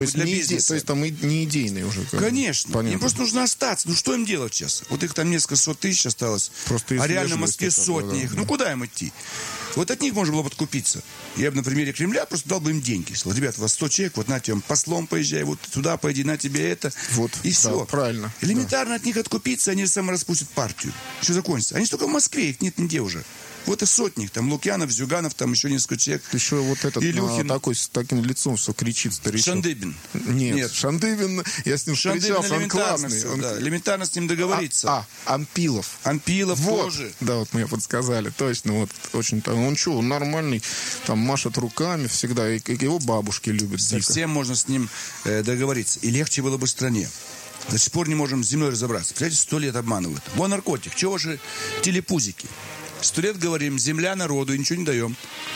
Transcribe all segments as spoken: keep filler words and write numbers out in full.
То есть, не иде... То есть там и не идейные уже. Конечно. Понятно. Им просто нужно остаться. Ну что им делать сейчас? Вот их там несколько сот тысяч осталось. Просто а реально в Москве сотни да, их. Да. Ну куда им идти? Вот от них можно было подкупиться. Я бы на примере Кремля просто дал бы им деньги. Сказал, ребята, у вас сто человек, вот на тебе послом поезжай, вот туда пойди, на тебе это. Вот, и да, все. Правильно. Элементарно да. от них откупиться, они самораспустят партию. Все закончится. Они только в Москве, их нет нигде уже. Вот и сотни, там Лукьянов, Зюганов, там еще несколько человек. Еще вот этот Илюхин. На, такой, с таким лицом все кричит старичок. Шандыбин. Нет, Нет. Шандыбин, я с ним Шандыбин встречался, он классный. Все, он... Да, элементарно с ним договориться. А, а Анпилов. Анпилов вот. тоже. Да, вот мне подсказали, точно. Вот, очень, он что, он нормальный, там машет руками всегда, и, и его бабушки любят. Совсем дико. можно с ним э, договориться. И легче было бы стране. До сих пор не можем с землей разобраться. Представляете, сто лет обманывают. Вон наркотик. Чего же телепузики? Сто лет говорим, земля народу, и ничего не даем.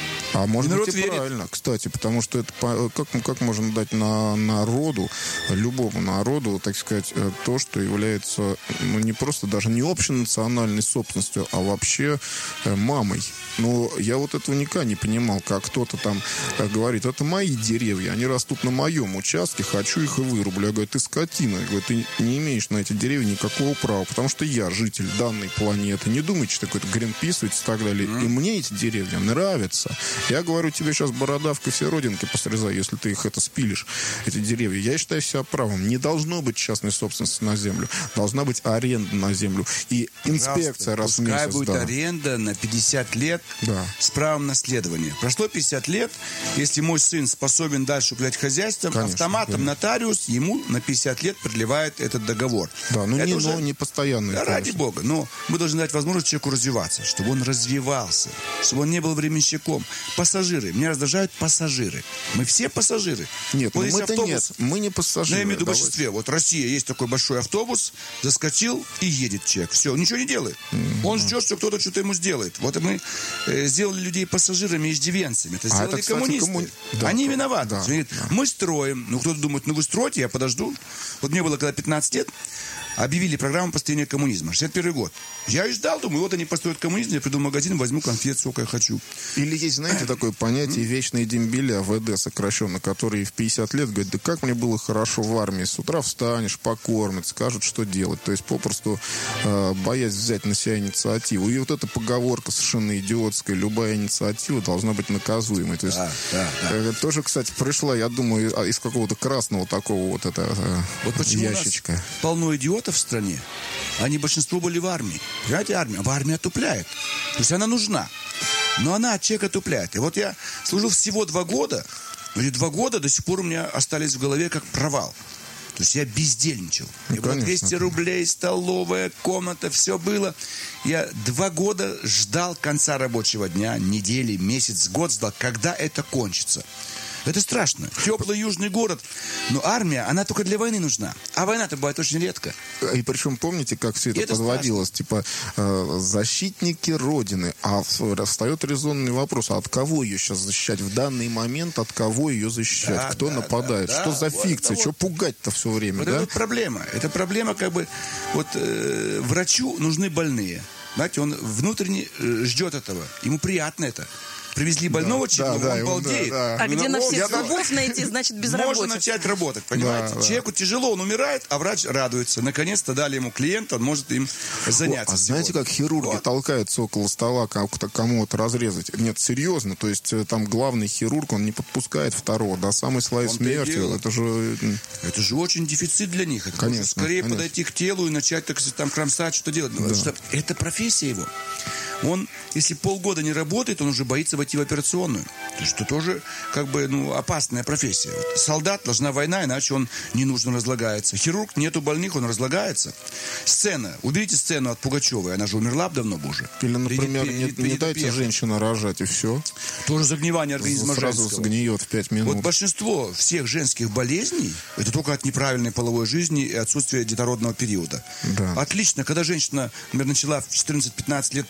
А может и быть и верит. правильно, кстати, потому что это как, как можно дать на народу, любому народу, так сказать, то, что является ну, не просто даже не общенациональной собственностью, а вообще э, мамой. Но я вот этого никогда не понимал, как кто-то там э, говорит, это мои деревья, они растут на моем участке, хочу их и вырублю. Я говорю, ты скотина, я говорю, ты не имеешь на эти деревья никакого права, потому что я житель данной планеты. Не думайте, что какой-то Гринпис и так далее. Mm-hmm. И мне эти деревья нравятся. Я говорю, тебе сейчас бородавкой все родинки посрезаю, если ты их это спилишь, эти деревья. Я считаю себя правым. Не должно быть частной собственности на землю. Должна быть аренда на землю. И инспекция раз в месяц. Пускай будет да. аренда на пятьдесят лет да. с правом наследования. Прошло пятьдесят лет. Если мой сын способен дальше управлять хозяйством, Конечно, автоматом да. нотариус ему на пятьдесят лет продлевает этот договор. Да, ну это не, уже... ну, не постоянный. Да, ради бога. Но мы должны дать возможность человеку развиваться, чтобы он развивался, чтобы он не был временщиком. Пассажиры. Меня раздражают пассажиры. Мы все пассажиры. Нет, вот ну мы-то автобус, нет. Мы не пассажиры. Я имею в виду в большинстве. Вот Россия, есть такой большой автобус, заскочил и едет человек. Все, ничего не делает. Mm-hmm. Он ждет, что кто-то что-то ему сделает. Вот мы э, сделали людей пассажирами и иждивенцами. Это сделали а это, кстати, коммунисты. Комму... Да, Они виноваты. Да, Говорят, да. Мы строим. Ну, кто-то думает, ну вы строите, я подожду. Вот мне было когда пятнадцать лет, объявили программу построения коммунизма. шестьдесят первый год. Я и ждал, думаю, вот они построят коммунизм, я приду в магазин, возьму конфет, сколько я хочу. Или есть, знаете, такое понятие вечные дембили, АВД сокращенно, которые в пятьдесят лет говорят, да как мне было хорошо в армии, с утра встанешь, покормят, скажут, что делать. То есть попросту э, боясь взять на себя инициативу. И вот эта поговорка совершенно идиотская, любая инициатива должна быть наказуемой. То есть да, да, да. Э, тоже, кстати, пришла, я думаю, из какого-то красного такого вот это э, вот почему ящичка. У нас полно идиотов в стране. Они большинство были в армии. Понимаете, армия. В армии отупляет. То есть она нужна. Но она от человека отупляет. И вот я служил всего два года. Но эти два года до сих пор у меня остались в голове как провал. То есть я бездельничал. Ну, было двести рублей, столовая, комната, все было. Я два года ждал конца рабочего дня, недели, месяц, год ждал, когда это кончится. Это страшно. Теплый южный город. Но армия, она только для войны нужна. А война-то бывает очень редко. И причем, помните, как все это, это подводилось? Страшно. Типа, э, защитники Родины. А встает резонный вопрос, а от кого ее сейчас защищать? В данный момент от кого ее защищать? Да, Кто да, нападает? Да, Что да, за вот, фикция? Да, Что вот. пугать-то все время? Вот да? Это вот проблема. Это проблема, как бы, вот э, врачу нужны больные. Знаете, он внутренне ждет этого. Ему приятно это. Привезли больного да, человека, да, он да, балдеет. Да, да. А где на всех я зубов найти, значит, безработица. Можно начать работать, понимаете? Да, Человеку да. тяжело, он умирает, а врач радуется. Наконец-то дали ему клиента, он может им заняться. О, а знаете, как хирурги вот. толкаются около стола кому-то разрезать? Нет, серьезно. То есть там главный хирург, он не подпускает второго до самой своей он смерти. Это же... Это же очень дефицит для них. Это конечно, скорее конечно. подойти к телу и начать, так сказать, там кромсать, что делать. Да. Что это профессия его. Он, если полгода не работает, он уже боится войти в операционную. То есть это тоже, как бы, ну, опасная профессия. Вот. Солдат, должна война, иначе он ненужно разлагается. Хирург, нету больных, он разлагается. Сцена. Уберите сцену от Пугачевой, она же умерла бы давно бы уже. Или, например, перед, не, не дайте женщине рожать, и все. Тоже загнивание организма сразу женского. Сразу сгниет в пять минут. Вот большинство всех женских болезней, это только от неправильной половой жизни и отсутствия детородного периода. Да. Отлично, когда женщина, например, начала в четырнадцать-пятнадцать лет половую жизнь,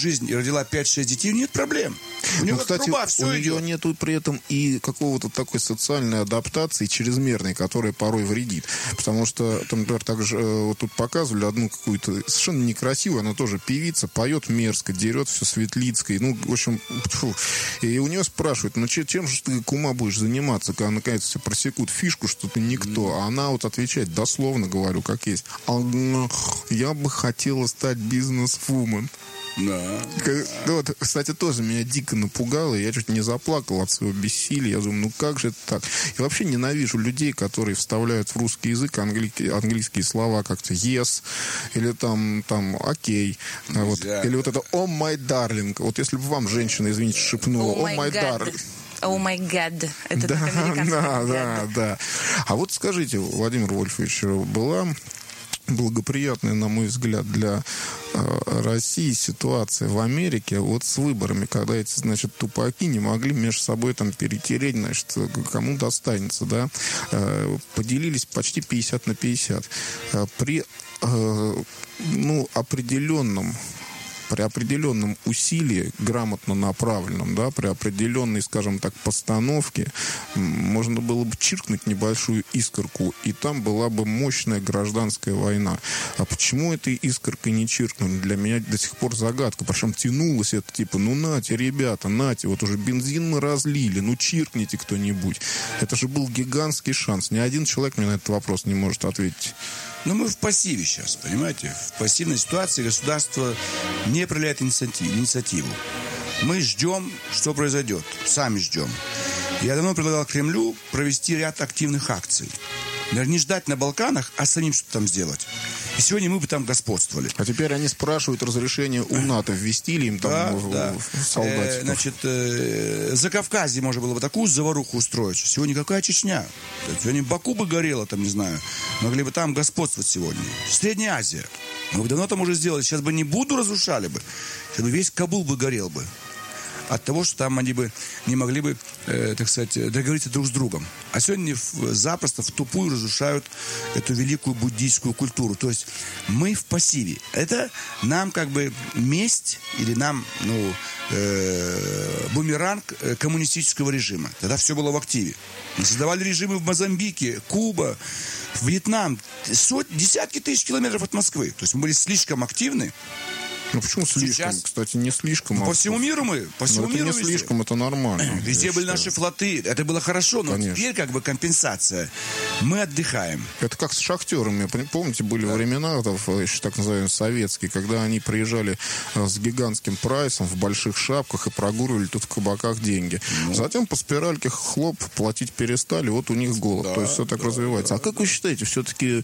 жизнь и родила пять-шесть детей, нет проблем. У нее ну, кстати, труба, все у идет. нее нету при этом и какого-то такой социальной адаптации чрезмерной, которая порой вредит. Потому что, там, например, также вот тут показывали одну какую-то совершенно некрасивую, она тоже певица, поет мерзко, дерет все Светлицкой. Ну, в общем, фу. И у нее спрашивают, ну чем, чем же ты, кума, будешь заниматься, когда наконец все просекут фишку, что ты никто. Mm. А она вот отвечает, дословно говорю, как есть. Я бы хотела стать бизнес-вумен. Да. Ну, вот, кстати, тоже меня дико напугало. Я чуть не заплакал от своего бессилия. Я думаю, ну как же это так? Я вообще ненавижу людей, которые вставляют в русский язык англи- английские слова как-то yes, или там, там окей. Okay, вот, или вот это oh my darling. Вот если бы вам женщина, извините, шепнула oh my darling. О май гад. Это да, так американский. Да, да, да. А вот скажите, Владимир Вольфович, была благоприятная, на мой взгляд, для э, России ситуация в Америке вот с выборами, когда эти, значит, тупаки не могли между собой там перетереть, значит, кому достанется, да, э, поделились почти пятьдесят на пятьдесят. Э, при, э, ну, определенном при определенном усилии, грамотно направленном, да, при определенной, скажем так, постановке, можно было бы чиркнуть небольшую искорку, и там была бы мощная гражданская война. А почему этой искоркой не чиркнули? Для меня до сих пор загадка. Причем тянулось это, типа, ну нате, ребята, нате, вот уже бензин мы разлили, ну чиркните кто-нибудь. Это же был гигантский шанс. Ни один человек мне на этот вопрос не может ответить. Но мы в пассиве сейчас, понимаете? В пассивной ситуации государство не проявляет инициативу. Мы ждем, что произойдет. Сами ждем. Я давно предлагал Кремлю провести ряд активных акций. Наверное, не ждать на Балканах, а самим что-то там сделать. И сегодня мы бы там господствовали. А теперь они спрашивают разрешение у НАТО. Ввести ли им там да, в, да. в солдатиков? Э, значит, э, за Кавказье можно было бы такую заваруху устроить. Сегодня какая Чечня? Сегодня Баку бы горело, там, не знаю. Могли бы там господствовать сегодня. Средняя Азия. Мы бы давно там уже сделали. Сейчас бы не Буду разрушали бы. Сейчас бы весь Кабул бы горел бы. От того, что там они бы не могли бы, э, так сказать, договориться друг с другом. А сегодня в, запросто в тупую разрушают эту великую буддийскую культуру. То есть мы в пассиве. Это нам как бы месть или нам, ну, э, бумеранг коммунистического режима. Тогда все было в активе. Мы создавали режимы в Мозамбике, Куба, Вьетнам. Сотни, десятки тысяч километров от Москвы. То есть мы были слишком активны. Ну почему слишком? Сейчас... Кстати, не слишком. Ну, а по всему миру мы, по всему это миру не везде. слишком, это нормально. Везде были считаю. наши флоты, это было хорошо, но Конечно. теперь как бы компенсация. Мы отдыхаем. Это как с шахтерами. Помните, были да. времена, еще так называемые советские, когда они приезжали с гигантским прайсом в больших шапках и прогуливали тут в кабаках деньги. Ну. Затем по спиральке хлоп, платить перестали, вот у них голод. Да, то есть все так да, развивается. Да. А как вы считаете, все-таки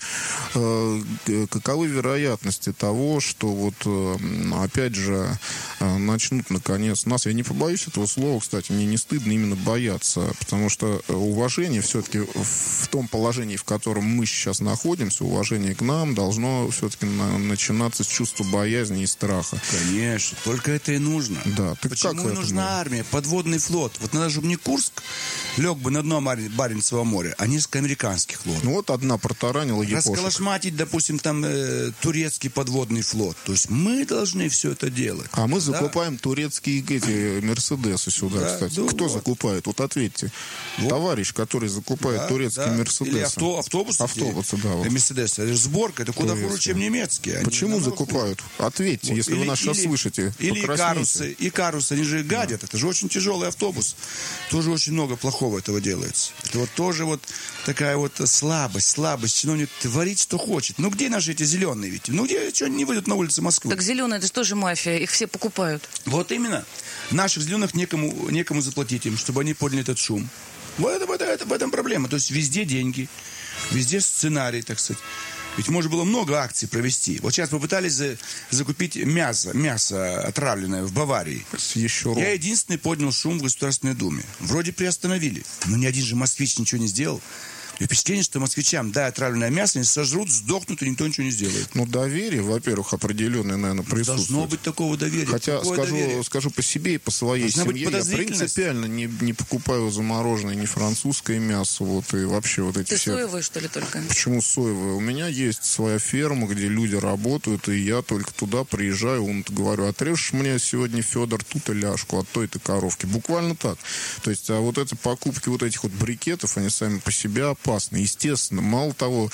э, каковы вероятности того, что вот э, опять же начнут, наконец, нас, я не побоюсь этого слова, кстати, мне не стыдно именно бояться, потому что уважение все-таки в том положении, в котором мы сейчас находимся, уважение к нам должно все-таки на, начинаться с чувства боязни и страха. Конечно, только это и нужно. Да, почему и нужна это? Армия, подводный флот? Вот надо, чтобы не Курск лег бы на дно Баренцева моря, а несколько американских лодок. Ну вот одна протаранила япошек. Расколошматить, допустим, там э, турецкий подводный флот. То есть мы должны все это делать. А мы закупаем да. турецкие эти Мерседесы сюда, да, кстати. Да, Кто вот. закупает? Вот ответьте. Вот. Товарищ, который закупает да, турецкие да. Мерседесы. Или авто, автобусы. Автобусы, да. Вот. Мерседесы. Это же сборка. Это куда хуже, чем немецкие. Они Почему закупают? Хуже. Ответьте, вот. если или, вы нас сейчас или, слышите. Или Икарусы. Икарусы, они же гадят. Да. Это же очень тяжелый автобус. Тоже очень много плохого этого делается. Это вот тоже вот такая вот слабость, слабость. Чиновник творит, что хочет. Ну где наши эти зеленые ведь? Ну где что они не выйдут на улицы Москвы? Так зеленые, это же тоже мафия. Их все покупают. Вот именно. Наших зеленых некому, некому заплатить им, чтобы они подняли этот шум. Вот это, это, это, в этом проблема. То есть везде деньги, везде сценарий, так сказать. Ведь можно было много акций провести. Вот сейчас попытались за, закупить мясо, мясо отравленное в Баварии. Еще Я единственный поднял шум в Государственной Думе. Вроде приостановили. Но ни один же москвич ничего не сделал. И впечатление, что москвичам, да, отравленное мясо, они сожрут, сдохнут, и никто ничего не сделает. Ну, доверие, во-первых, определенное, наверное, присутствует. Должно быть такого доверия. Хотя скажу, доверие? скажу по себе и по своей Должна быть семье, я принципиально не, не покупаю замороженное ни французское мясо, вот, и вообще вот эти Ты все... соевый, что ли, только? Почему соевое? У меня есть своя ферма, где люди работают, и я только туда приезжаю, он говорю, отрежешь мне сегодня, Федор, тут и ляжку от той-то коровки. Буквально так. То есть, а вот это покупки вот этих вот брикетов, они сами по себе опасны. Естественно, мало того,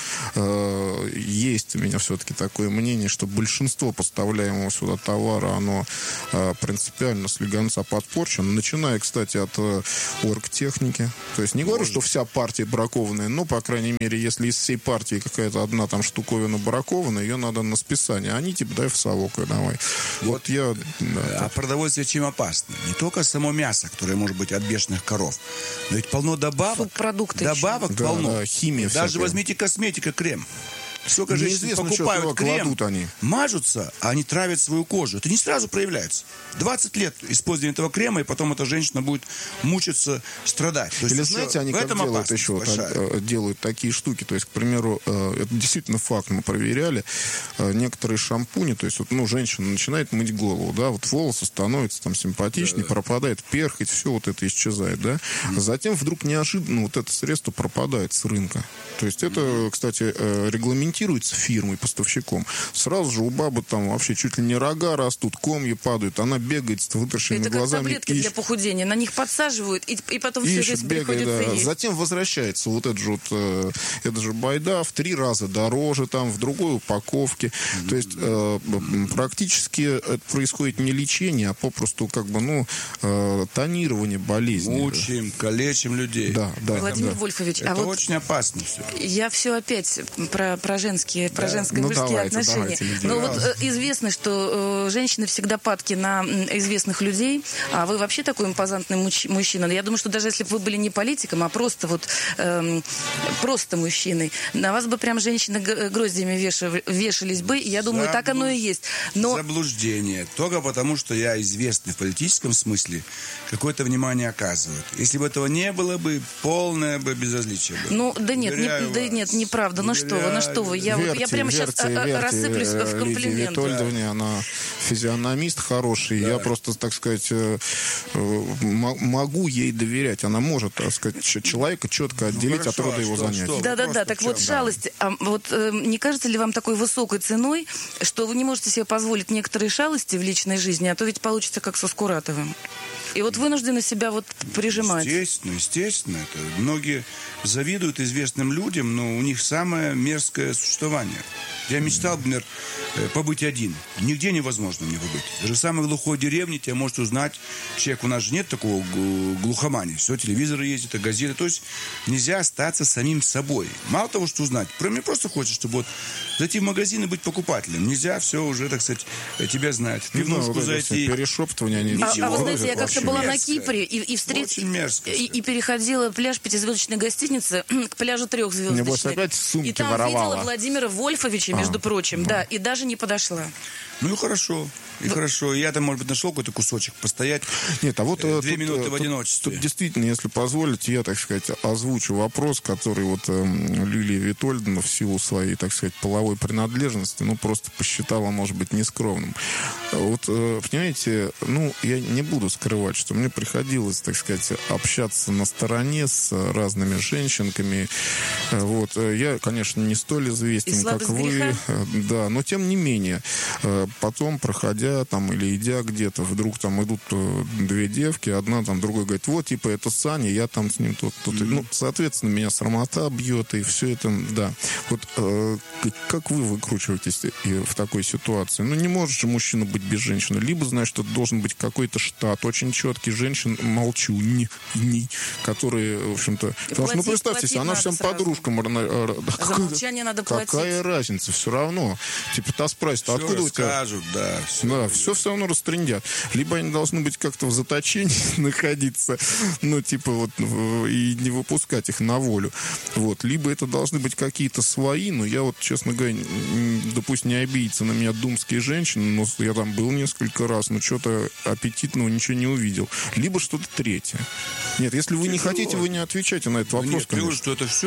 э, есть у меня все-таки такое мнение, что большинство поставляемого сюда товара, оно э, принципиально слегонца подпорчено. Начиная, кстати, от э, оргтехники. То есть, не говорю, что вся партия бракованная, но, по крайней мере, если из всей партии какая-то одна там штуковина бракованная, ее надо на списание. Они типа, дай в совок, и давай. Вот я... Да, а продовольствие чем опасно? Не только само мясо, которое может быть от бешеных коров, но ведь полно добавок. Субпродукты Добавок Да, полно. да, химия Даже всякая. возьмите косметика, крем. Сколько женщин Неизвестно, покупают что крем, кладут они. мажутся, а они травят свою кожу. Это не сразу проявляется. двадцать лет использования этого крема, и потом эта женщина будет мучиться, страдать. То есть Или еще знаете, они в как этом делают опасность еще, большая. так, э, делают такие штуки. То есть, к примеру, э, это действительно факт, мы проверяли. Э, некоторые шампуни, то есть, вот, ну, женщина начинает мыть голову, да, вот волосы становятся там симпатичнее, Да. пропадает перхоть, все вот это исчезает, да. А затем вдруг неожиданно вот это средство пропадает с рынка. То есть, это, кстати, э, регламентируется фирмой, поставщиком. Сразу же у бабы там вообще чуть ли не рога растут, комья падают, она бегает с вытращенными Это как глазами. таблетки ищет. для похудения. На них подсаживают, и, и потом всю Ищет, жизнь бегает, приходится да. есть. Затем возвращается вот это же вот, э, это же байда в три раза дороже, там, в другой упаковке. Mm-hmm. То есть э, практически это происходит не лечение, а попросту как бы, ну, э, тонирование болезни. Мучаем, калечим людей. Да, да. Владимир да. Вольфович, Это а вот очень опасно все. я все опять про, про женские, про Да. женско-мужские Ну, давайте, отношения. давайте, Лидия. Но вот э, известно, что э, женщины всегда падки на м, известных людей, а вы вообще такой импозантный муч- мужчина. Я думаю, что даже если бы вы были не политиком, а просто вот эм, просто мужчиной, на вас бы прям женщины г- гроздьями вешав- вешались бы, и я думаю, Заблуж- так оно и есть. Но Заблуждение. Только потому, что я известный в политическом смысле, какое-то внимание оказывают. Если бы этого не было бы, полное бы безразличие было. ну, да нет, не, Уверяю да вас. нет, неправда. Ну что вы, ну что вы, я, вот, я Верьте, прямо верьте, сейчас верьте, рассыплюсь э, в Лидии комплиментах. Витольдовне, она физиономист хороший. Я просто, так сказать, э, э, м- могу ей доверять. Она может, так сказать, ч- человека четко отделить хорошо, от рода а его что, занятий. что? Да, да, Просто да. Так в чем? вот, шалость. А вот э, не кажется ли вам такой высокой ценой, что вы не можете себе позволить некоторые шалости в личной жизни, а то ведь получится как со Скуратовым? И вот вынуждены себя вот прижимать. Естественно, естественно. Это многие завидуют известным людям, но у них самое мерзкое существование. Я мечтал, например, э, побыть один. Нигде невозможно мне побыть. Даже в самой глухой деревне тебя может узнать человек. У нас же нет такого г- глухомани. Все, телевизоры ездят, а газеты. То есть нельзя остаться самим собой. Мало того, что узнать. Про- Мне просто хочется, чтобы вот зайти в магазин и быть покупателем. Нельзя, все уже, так сказать, тебя знают. В Ну, пивнушку вот эти все зайти. перешептывания, они А, Ничего. а вы знаете, я грузят как-то вообще. была на мерзко. Кипре и, и встретила... Очень мерзко И, всё. и переходила пляж пятизвездочной гостиницы к пляжу трехзвездочной. Небось, опять сумки и там воровала. видела Владимира Вольфовича, между А, прочим, да, и даже не подошла. Ну и хорошо. И хорошо. Я там, может быть, нашел какой-то кусочек постоять. Нет, а вот Э, э, две тут, минуты э, в тут- одиночестве. Тут действительно, если позволите, я, так сказать, озвучу вопрос, который вот эм, Лилия Витольдовна в силу своей, так сказать, половой принадлежности, ну, просто посчитала, может быть, нескромным. Вот, э, понимаете, ну, я не буду скрывать, что мне приходилось, так сказать, общаться на стороне с разными женщинками. Э, Вот, э, я, конечно, не столь известен, И как сладость вы, греха? э, да, но тем не менее, э, потом, проходя там или идя где-то, вдруг там идут э, две девки, одна там, другой говорит, вот, типа, это Саня, я там с ним тут, тут. Mm-hmm. Ну, соответственно, меня срамота бьет, и все это, да. Вот э, к- как вы выкручиваетесь и в такой ситуации? Ну, не может же мужчина быть без женщины. Либо, знаешь, что должен быть какой-то штат очень четкий, женщин молчу, не, не, которые, в общем-то... Потому что, ну, платить- представьте себе, платить она надо всем сразу. подружкам... э, э, За какая- молчание надо платить. Какая разница? Все равно. Типа, та спросит, а Все откуда у тебя... расскажут, да. Все. Да, все все равно растрындят. Либо они должны быть как-то в заточении находиться, ну, типа, вот, в- и не выпускать их на волю. Вот. Либо это должны быть какие-то свои, но я вот, честно говоря, м, да пусть не обидятся на меня думские женщины, но я там был несколько раз, но что-то аппетитного ничего не увидел. Либо что-то третье. Нет, если вы не Тяжело. хотите, вы не отвечайте на этот Да вопрос, нет, я говорю, конечно. что это все тяжело.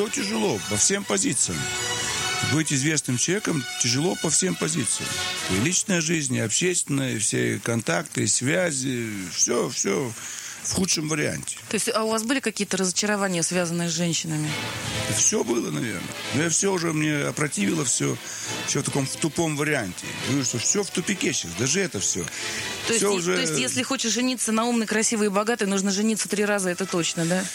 тяжело по всем позициям. Быть известным человеком тяжело по всем позициям. И личная жизнь, и общественная, и все контакты, и связи, все, все в худшем варианте. То есть, а у вас были какие-то разочарования, связанные с женщинами? Все было, наверное. Но я все уже, мне опротивило все, все в таком в тупом варианте. Я говорю, что все в тупике сейчас, даже это все. То, все есть, уже... то есть, если хочешь жениться на умной, красивой и богатой, нужно жениться три раза, это точно, да?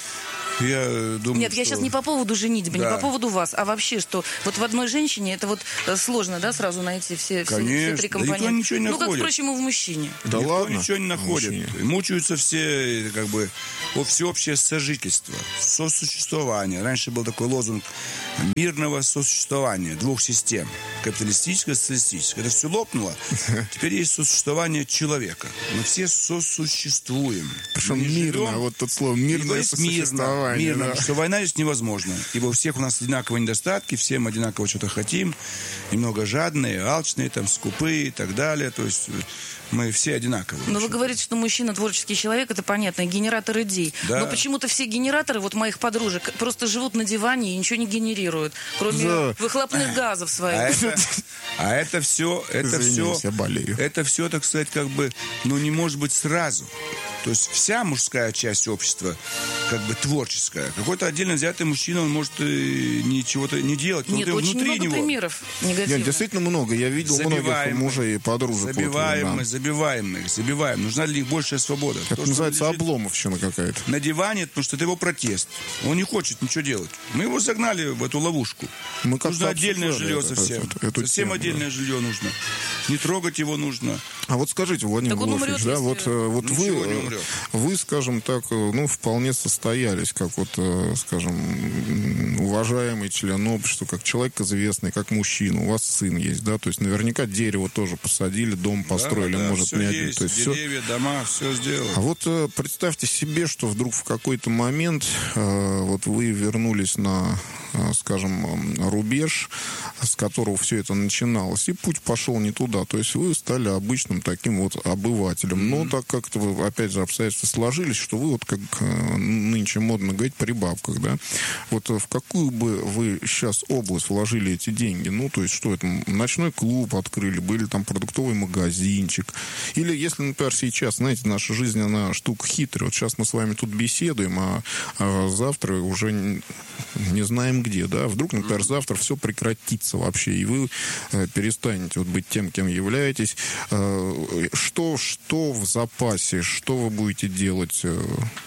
Я думаю, Нет, я что... сейчас не по поводу женитьбы, Да. не по поводу вас, а вообще, что вот в одной женщине это вот э, сложно, да, сразу найти все, все, все три Конечно, компонента. да никто ничего не ну, как, находит. впрочем, и в мужчине. Да Никто ладно? ничего не находит. Мужчине. Мучаются все, как бы, вот всеобщее сожительство, сосуществование. Раньше был такой лозунг мирного сосуществования двух систем. Капиталистическое и социалистическое. Это все лопнуло. Теперь есть сосуществование человека. Мы все сосуществуем. Причем Мы не мирно, живем, вот тут слово, ибо мирное есть мирно, сосуществование. мирно, да. что война здесь невозможна. Ибо у всех у нас одинаковые недостатки, всем одинаково что-то хотим. Немного жадные, алчные, там, скупые и так далее. То есть мы все одинаковые. Но вы говорите, что мужчина творческий человек, это понятно, генератор идей. Да. Но почему-то все генераторы, вот моих подружек, просто живут на диване и ничего не генерируют, кроме Да. выхлопных газов своих. А это, а это все, это Извиняюсь, все, я болею. это все, так сказать, как бы, ну, не может быть сразу. То есть вся мужская часть общества, как бы творческая. Какой-то отдельно взятый мужчина, он может и ничего-то не делать. Нет, но очень внутри много него. примеров негативных. Нет, действительно много. Я видел многих Забиваем, мужей и подружек. Забиваем вот, мы, да. забиваем мы, забиваем. Нужна ли их большая свобода? Это То, что называется он лежит обломовщина какая-то. на диване, потому что это его протест. Он не хочет ничего делать. Мы его загнали в эту ловушку. Мы как-то Нужно отдельное обсуждали жилье это- совсем. эту- эту совсем тему, отдельное жилье нужно. Не трогать его нужно. А вот скажите, Владимир Так он Владимирович, умрет, да, вот, если- э, вот Ну, вы, чего не э, умрет? вы, скажем так, э, ну, вполне состоялись, как вот, э, скажем, м, уважаемый член общества, как человек известный, как мужчина. У вас сын есть, да, то есть наверняка дерево тоже посадили, дом построили, Да, да, может, все не один. есть, То есть всё- деревья, дома, все сделано. А вот э, представьте себе, что вдруг в какой-то момент э, вот вы вернулись на, э, скажем, э, рубеж, с которого все это начиналось, и путь пошел не туда. То есть вы стали обычным таким вот обывателем. Но так как-то, вы, опять же, обстоятельства сложились, что вы вот, как э, нынче модно говорить, при бабках, да? Вот э, в какую бы вы сейчас область вложили эти деньги? Ну, то есть что это? Ночной клуб открыли, были там продуктовый магазинчик. Или если, например, сейчас, знаете, наша жизнь, она штука хитрая. Вот сейчас мы с вами тут беседуем, а, а завтра уже не, не знаем где, да? Вдруг, например, завтра все прекратится вообще, и вы э, перестанете вот быть тем, кем являетесь. Э, что, что в запасе? Что вы будете делать? Э,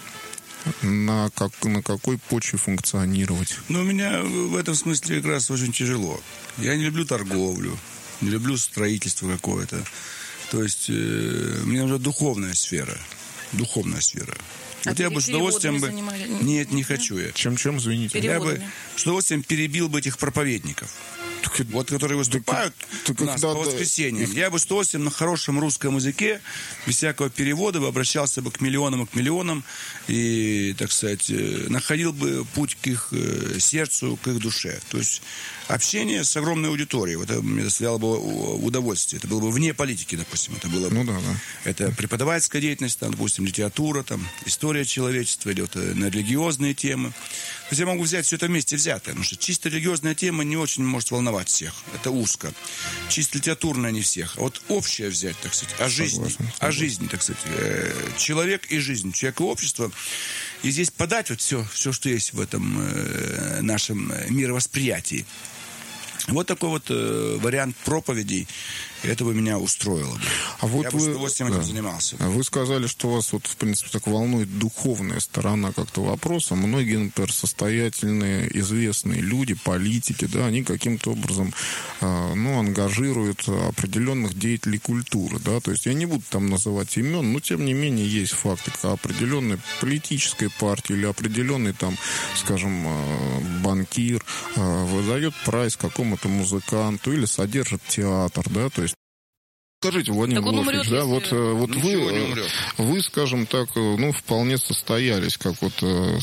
на, как, на какой почве функционировать? Но у меня в этом смысле как раз очень тяжело. Я не люблю торговлю, не люблю строительство какое-то. То есть э, мне нужна духовная сфера. Духовная сфера. А Вот я бы с удовольствием бы... занимали? Нет, не хочу я. Чем-чем, извините? Пере- Я бы Переводами. с удовольствием перебил бы этих проповедников. Вот, которые выступают так у нас когда- по воскресеньям. Я бы с удовольствием на хорошем русском языке, без всякого перевода, бы обращался бы к миллионам и к миллионам и, так сказать, э, находил бы путь к их э, сердцу, к их душе. То есть общение с огромной аудиторией. Вот это мне доставляло бы удовольствие. Это было бы вне политики, допустим. Это было бы... Ну да, да. Это преподавательская деятельность, там, допустим, литература, там, история человечества идет, э, на религиозные темы. То есть я могу взять все это вместе взятое, потому что чисто религиозная тема не очень может волновать всех. Это узко. Чисто литературная не всех. А вот общее взять, так сказать, о жизни. Согласен, О согласен. жизни, так сказать. э, Человек и жизнь, человек и общество. И здесь подать вот все, все что есть в этом э, нашем мировосприятии. Вот такой вот э, вариант проповедей. Это бы меня устроило бы. А вот Я бы с вы, удовольствием да. этим занимался. А вы сказали, что вас вот, в принципе, так волнует духовная сторона как-то вопроса. Многие, например, состоятельные, известные люди, политики, да, они каким-то образом, э, ну, ангажируют определенных деятелей культуры, да, то есть я не буду там называть имен, но, тем не менее, есть факты, как определенной политической партии или определенный там, скажем, э, банкир э, выдает прайс какому-то музыканту или содержит театр, да, то есть Скажите, Владимир Владимирович, да, вот, вот вы, вы, скажем так, ну, вполне состоялись, как вот,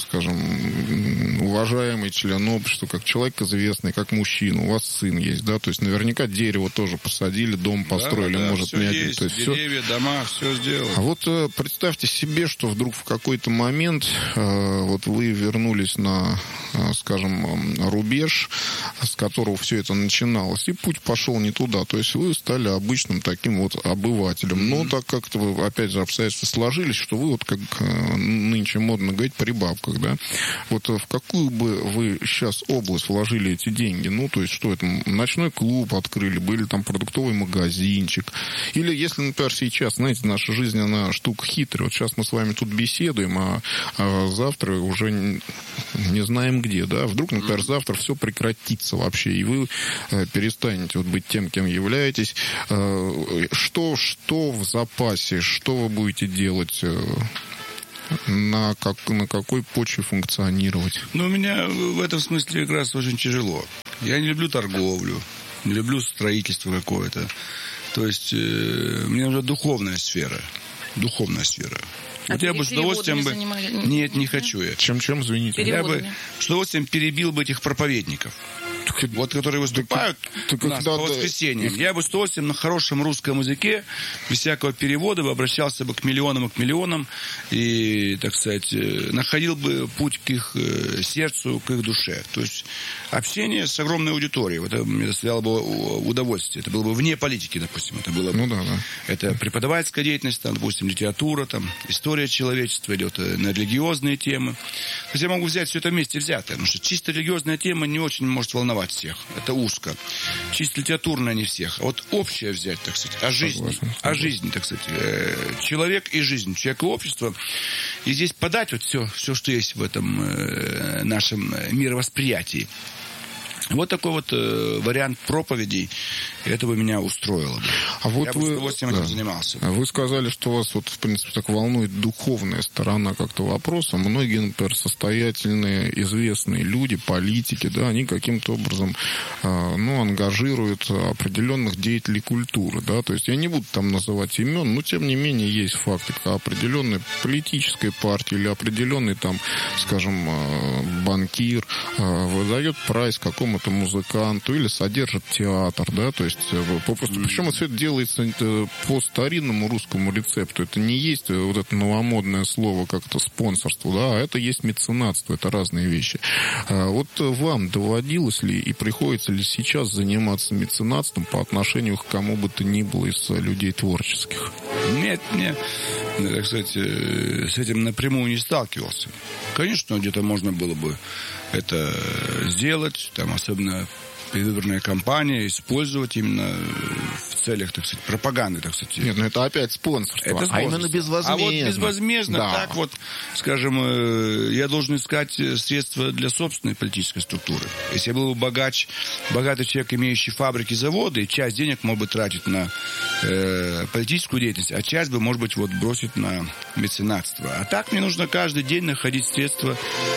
скажем, уважаемый член общества, как человек известный, как мужчина, у вас сын есть, да, то есть наверняка дерево тоже посадили, дом построили, да, да, может, все есть, то есть деревья, все... дома, все сделано. А вот представьте себе, что вдруг в какой-то момент вот вы вернулись на, скажем, рубеж, с которого все это начиналось, и путь пошел не туда, то есть вы стали обычным таким вот обывателем. Mm-hmm. Но так как-то, опять же, обстоятельства сложились, что вы, вот как нынче модно говорить, при бабках, да? Вот в какую бы вы сейчас область вложили эти деньги? Ну, то есть, что это? Ночной клуб открыли, были там продуктовый магазинчик. Или, если, например, сейчас, знаете, наша жизнь, она штука хитрая. Вот сейчас мы с вами тут беседуем, а, а завтра уже не, не знаем где, да? Вдруг, например, завтра все прекратится вообще, и вы перестанете вот быть тем, кем являетесь. Что, что в запасе, что вы будете делать, на, как, на какой почве функционировать? Ну, у меня в этом смысле как раз очень тяжело. Я не люблю торговлю, не люблю строительство какое-то. То есть, э, мне нужна духовная сфера. Духовная сфера. А вот я бы с удовольствием бы... Занимали... Нет, не хочу я. Чем-чем, извините? Я бы с удовольствием перебил бы этих проповедников. Вот, которые выступают так, так, у нас по воскресеньям. Я бы с удовольствием на хорошем русском языке, без всякого перевода, бы обращался бы к миллионам и к миллионам и, так сказать, находил бы путь к их сердцу, к их душе. То есть общение с огромной аудиторией. Вот это мне доставляло бы удовольствие. Это было бы вне политики, допустим. Это было бы, ну, да, да. Это преподавательская деятельность, там, допустим, литература, там, история человечества, идет на религиозные темы. То есть я могу взять все это вместе взятое, потому что чисто религиозная тема не очень может волновать всех. Это узко. Чисто литературная не всех. А вот общее взять, так сказать, о жизни. Согласен. О жизни, так сказать. Человек и жизнь. Человек и общество. И здесь подать вот все, все, что есть в этом нашем мировосприятии. Вот такой вот э, вариант проповедей, это бы меня устроило бы. А вот я вы, бы с удовольствием да. этим занимался. Вы сказали, что вас, вот, в принципе, так волнует духовная сторона как-то вопроса. Многие, например, состоятельные, известные люди, политики, да, они каким-то образом э, ну, ангажируют определенных деятелей культуры, да, то есть я не буду там называть имен, но, тем не менее, есть факты, когда определенной политической партии или определенный там, скажем, э, банкир э, выдает прайс какому-то музыканту или содержит театр, да, то есть попросту, причем все это делается по старинному русскому рецепту, это не есть вот это новомодное слово как-то спонсорство, да, а это есть меценатство, это разные вещи. Вот вам доводилось ли и приходится ли сейчас заниматься меценатством по отношению к кому бы то ни было из людей творческих? Нет, нет, так сказать, с этим напрямую не сталкивался. Конечно, где-то можно было бы это сделать, там, особенно предвыборная кампания, использовать именно в целях, так сказать, пропаганды, так сказать. Нет, ну это опять спонсорство. Это спонсорство. А именно безвозмездно. А вот безвозмездно, да. Так вот, скажем, я должен искать средства для собственной политической структуры. Если я был бы богач, богатый человек, имеющий фабрики, заводы, часть денег мог бы тратить на э, политическую деятельность, а часть бы, может быть, вот бросить на меценатство. А так мне нужно каждый день находить средства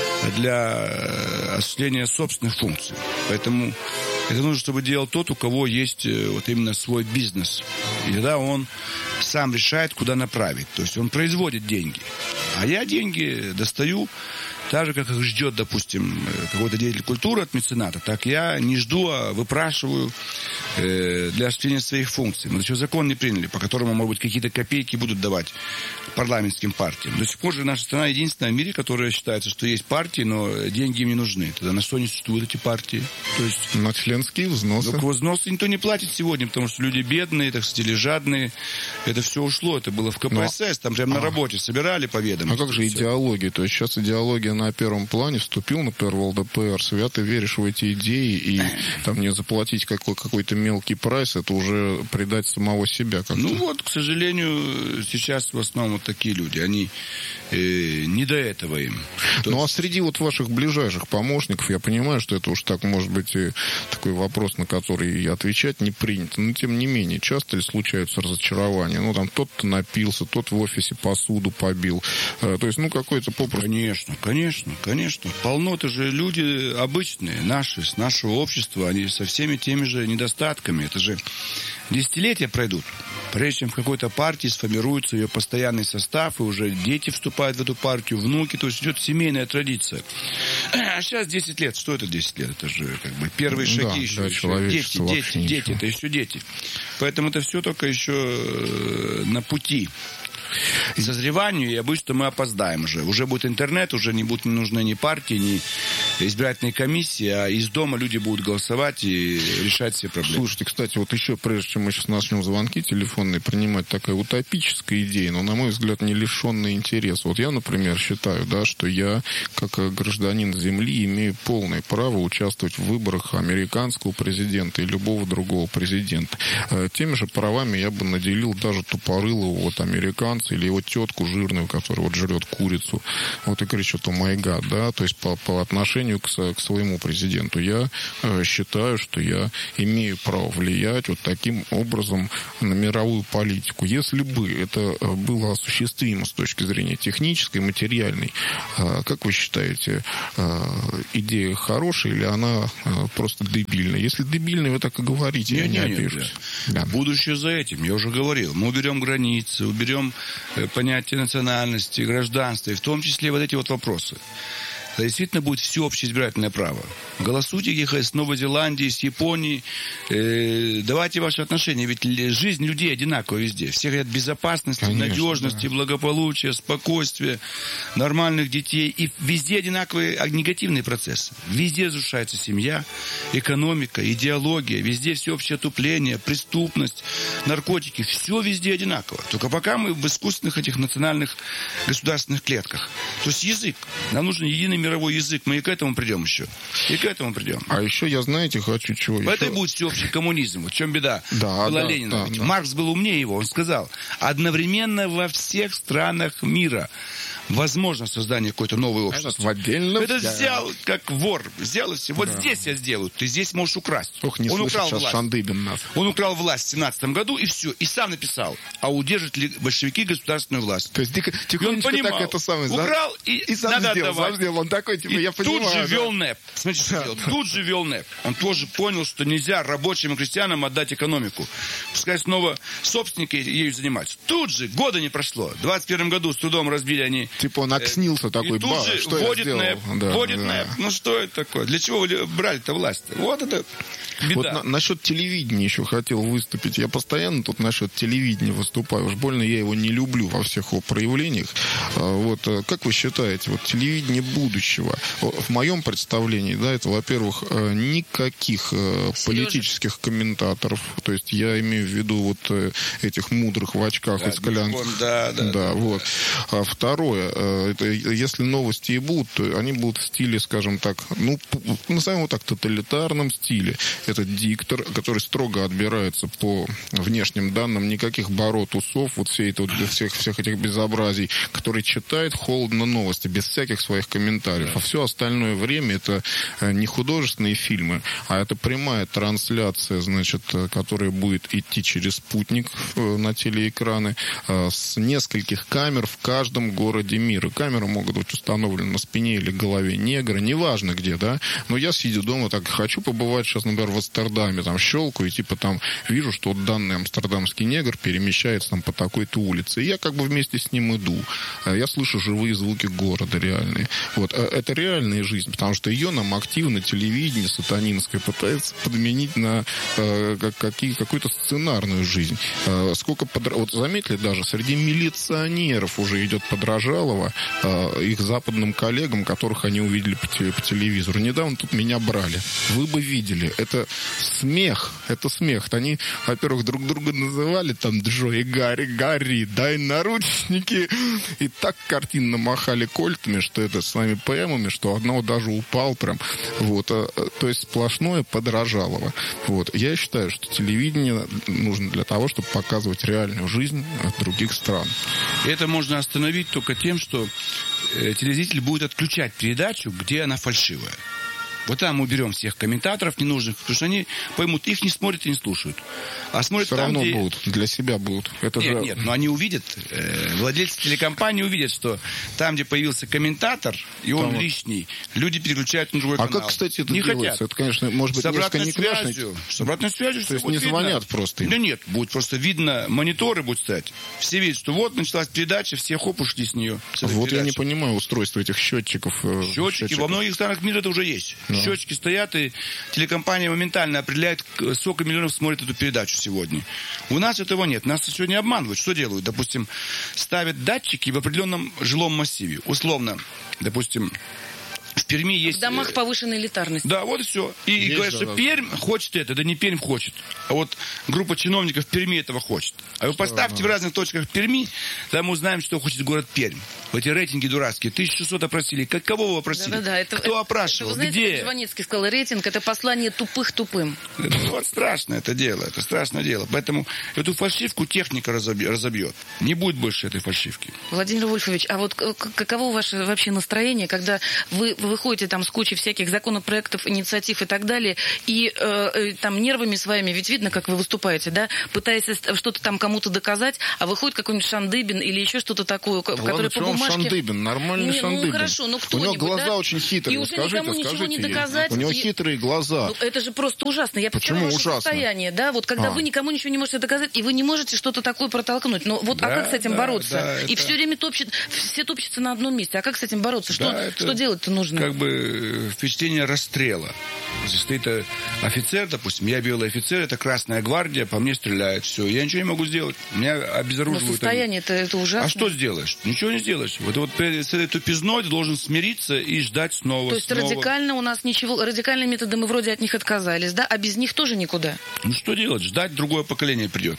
для осуществления собственных функций. Поэтому это нужно, чтобы делал тот, у кого есть вот именно свой бизнес. И тогда он сам решает, куда направить. То есть он производит деньги. А я деньги достаю так же, как их ждет, допустим, какой-то деятель культуры от мецената, так я не жду, а выпрашиваю э, для осуществления своих функций. Мы еще закон не приняли, по которому, может быть, какие-то копейки будут давать парламентским партиям. До сих пор же наша страна единственная в мире, которая считается, что есть партии, но деньги им не нужны. Тогда на что они существуют, эти партии? То есть, на членские взносы. Так взносы никто не платит сегодня, потому что люди бедные, так сказать, или жадные. Это все ушло. Это было в ка пэ эс эс, там прямо а. на работе собирали по ведомству. А как же идеология? То есть сейчас идеология на первом плане, вступил, например, в эл дэ пэ эр, свято веришь в эти идеи, и там не заплатить какой- какой-то мелкий прайс, это уже предать самого себя как-то. Ну вот, к сожалению, сейчас в основном вот такие люди, они э, не до этого им. То ну есть... а среди вот ваших ближайших помощников, я понимаю, что это уж так, может быть, и такой вопрос, на который отвечать не принято, но тем не менее, часто ли случаются разочарования? Ну там тот-то напился, тот в офисе посуду побил, то есть, ну какой-то попросту... Конечно, конечно. Конечно. Полно, это же люди обычные, наши, с нашего общества, они со всеми теми же недостатками. Это же Десятилетия пройдут, прежде чем в какой-то партии сформируется ее постоянный состав, и уже дети вступают в эту партию, внуки, то есть идет семейная традиция. А сейчас десять лет, что это десять лет? Это же как бы первые шаги да, еще. Да, еще. Дети, дети, дети, это еще дети. Поэтому это все только еще на пути к созреванию, я боюсь, что мы опоздаем уже. Уже будет интернет, уже не будут нужны ни партии, ни избирательные комиссии, а из дома люди будут голосовать и решать все проблемы. Слушайте, кстати, вот еще, прежде чем мы сейчас начнем звонки телефонные принимать, такая утопическая идея, но, на мой взгляд, не лишенная интереса. Вот я, например, считаю, да, что я, как гражданин Земли, имею полное право участвовать в выборах американского президента и любого другого президента. Теми же правами я бы наделил даже тупорылого вот американца или его тетку жирную, которая вот жрет курицу, вот и кричит «О май гад», да, то есть по, по отношению к, к своему президенту. Я э, считаю, что я имею право влиять вот таким образом на мировую политику. Если бы это было осуществимо с точки зрения технической, материальной, э, как вы считаете, э, идея хорошая или она э, просто дебильная? Если дебильная, вы так и говорите, нет, я не нет, обижусь. Нет. Да. Будущее за этим, я уже говорил. Мы уберем границы, уберем понятие национальности, гражданства, и в том числе вот эти вот вопросы. Действительно будет всеобщее избирательное право. Голосуйте, ехать с Новой Зеландии, с Японии. Э, давайте ваши отношения. Ведь жизнь людей одинаковая везде. Все хотят безопасности, конечно, надежности, да. благополучия, спокойствия, нормальных детей. И везде одинаковые негативные процессы. Везде разрушается семья, экономика, идеология. Везде всеобщее отупление, преступность, наркотики. Все везде одинаково. Только пока мы в искусственных этих национальных государственных клетках. То есть язык. Нам нужен единый мировой язык. Мы и к этому придем еще. И к этому придем. А еще я, знаете, хочу чего В еще... этом будет всеобщий коммунизм. В чем беда? Да, Была да, Ленина. да, да. Маркс был умнее его. Он сказал, одновременно во всех странах мира возможно создание какой-то новой общности. В отдельном... Это взял, как вор. Взял и все. Вот да. здесь я сделаю. Ты здесь можешь украсть. Ох, не Он украл сейчас власть. Шандыбин нас. Он украл власть в семнадцатом году, и все. И сам написал, а удержат ли большевики государственную власть? То есть тихонечко так это самое... Украл и, и сам надо сделал, отдавать. Сам сделал. Он такой, типа, и я тут понимаю, же да. вел НЭП. Смотрите, что делал. Тут же вел НЭП. Он тоже понял, что нельзя рабочим и крестьянам отдать экономику. Пускай снова собственники ею занимаются. Тут же, года не прошло. В двадцать первом году с трудом разбили они... Типа он окснился э, такой, и тут ба, же что вводит я НЭП. Да, вводит да. НЭП. Ну что это такое? Для чего вы брали-то власть? Вот это беда. Вот на, насчет телевидения еще хотел выступить. Я постоянно тут насчет телевидения выступаю. Уж больно я его не люблю во всех его проявлениях. Вот, как вы считаете, вот телевидение будущего, в моем представлении, да, это, во-первых, никаких Сережа. политических комментаторов. То есть я имею в виду вот этих мудрых в очках да, и склянках. Да, да, да, да. Вот. А второе, это, если новости и будут, то они будут в стиле, скажем так, ну, назовем его так, тоталитарном стиле. Это диктор, который строго отбирается по внешним данным, никаких бород, усов, вот все это, вот, всех, всех этих безобразий, который читает холодно новости, без всяких своих комментариев. А все остальное время это не художественные фильмы, а это прямая трансляция, значит, которая будет идти через спутник на телеэкраны с нескольких камер в каждом городе мира. Камеры могут быть установлены на спине или голове негра, неважно где, да, но я сидя дома так хочу побывать сейчас, например, в Амстердаме, там щелкаю, и типа там вижу, что вот данный амстердамский негр перемещается там по такой-то улице, и я как бы вместе с ним иду. Я слышу живые звуки города реальные. Вот. Это реальная жизнь, потому что ее нам активно телевидение сатанинское пытается подменить на э, какие, какую-то сценарную жизнь. Э, сколько подра... Вот заметили, даже среди милиционеров уже идет подражалово э, их западным коллегам, которых они увидели по, те, по телевизору. Недавно тут меня брали. Вы бы видели. Это смех. Это смех. Они, во-первых, друг друга называли там Джо и Гарри. Гарри, дай наручники. И так картинно махали кольтами, что это с нами ПМами, что одного даже упал прям. Вот. То есть сплошное подражалово. Вот. Я считаю, что телевидение нужно для того, чтобы показывать реальную жизнь других стран. Это можно остановить только тем, что телезритель будет отключать передачу, где она фальшивая. Вот там мы уберем всех комментаторов ненужных, потому что они поймут, их не смотрят и не слушают. А смотрят Все там, равно где... будут, для себя будут. Это Нет, же... нет, но они увидят, э, владельцы телекомпании увидят, что там, где появился комментатор, и он там лишний, люди переключают на другой а канал. как, кстати, это не делается? хотят. Это, конечно, может быть, С несколько обратной некрасно. связью. С обратной связью. То есть не звонят просто им? Да нет, будет просто видно, мониторы будут стоять. Все видят, что вот началась передача, все хоп, ушли с нее. С Вот передачи. я не понимаю устройство этих счетчиков. э, Счетчики, счетчиков. во многих странах мира это уже есть. Да. Счетчики стоят, и телекомпания моментально определяет, сколько миллионов смотрит эту передачу сегодня. У нас этого нет. Нас сегодня обманывают. Что делают? Допустим, ставят датчики в определенном жилом массиве. Условно, допустим, в Перми есть... В домах повышенной элитарности. Да, вот и все. И Есть говорят, же что раз. Пермь хочет это, да не Пермь хочет. А вот группа чиновников Перми этого хочет. А вы поставьте в разных точках Перми, тогда мы узнаем, что хочет город Пермь. В эти рейтинги дурацкие. тысяча шестьсот опросили. Как, кого вы опросили? Да-да-да. Это, Кто это, опрашивал? Это, вы знаете, Где? как Жванецкий сказал, рейтинг — это послание тупых тупым. Это вот страшно это дело. Это страшное дело. Поэтому эту фальшивку техника разобьет. разобьет. Не будет больше этой фальшивки. Владимир Вольфович, а вот к- каково ваше вообще настроение, когда вы выходите там с кучей всяких законопроектов, инициатив и так далее, и э, э, там нервами своими, ведь видно, как вы выступаете, да, пытаясь что-то там кому-то доказать, а выходит какой-нибудь Шандыбин или еще что-то такое, Да который ладно, по что он бумажке... Шандыбин, нормальный Не, Шандыбин. Ну хорошо, ну У кто-нибудь, него глаза да? очень хитрые, И уже скажите, никому ничего скажите не ей. доказать. У него И- хитрые глаза. Ну, это же просто ужасно. Я Почему понимаю ваше ужасно? состояние, да, вот когда А. вы никому ничего не можете доказать, и вы не можете что-то такое протолкнуть. Ну вот, а Да, как с этим да, бороться? да, И это- все время топчет, все топчутся на одном месте. А как с этим бороться? Что, Да, это что делать-то нужно? Как бы впечатление расстрела. Если стоит э, офицер, допустим, я белый офицер, это Красная гвардия, по мне стреляют, все. Я ничего не могу сделать. Меня Но обезоруживают. состояние это, это ужасно. А что сделаешь? Ничего не сделаешь. Вот, вот перед- с этой тупизной ты должен смириться и ждать снова. То есть снова. радикально у нас ничего, радикальные методы мы вроде от них отказались, да, а без них тоже никуда. Ну что делать? Ждать другое поколение придет.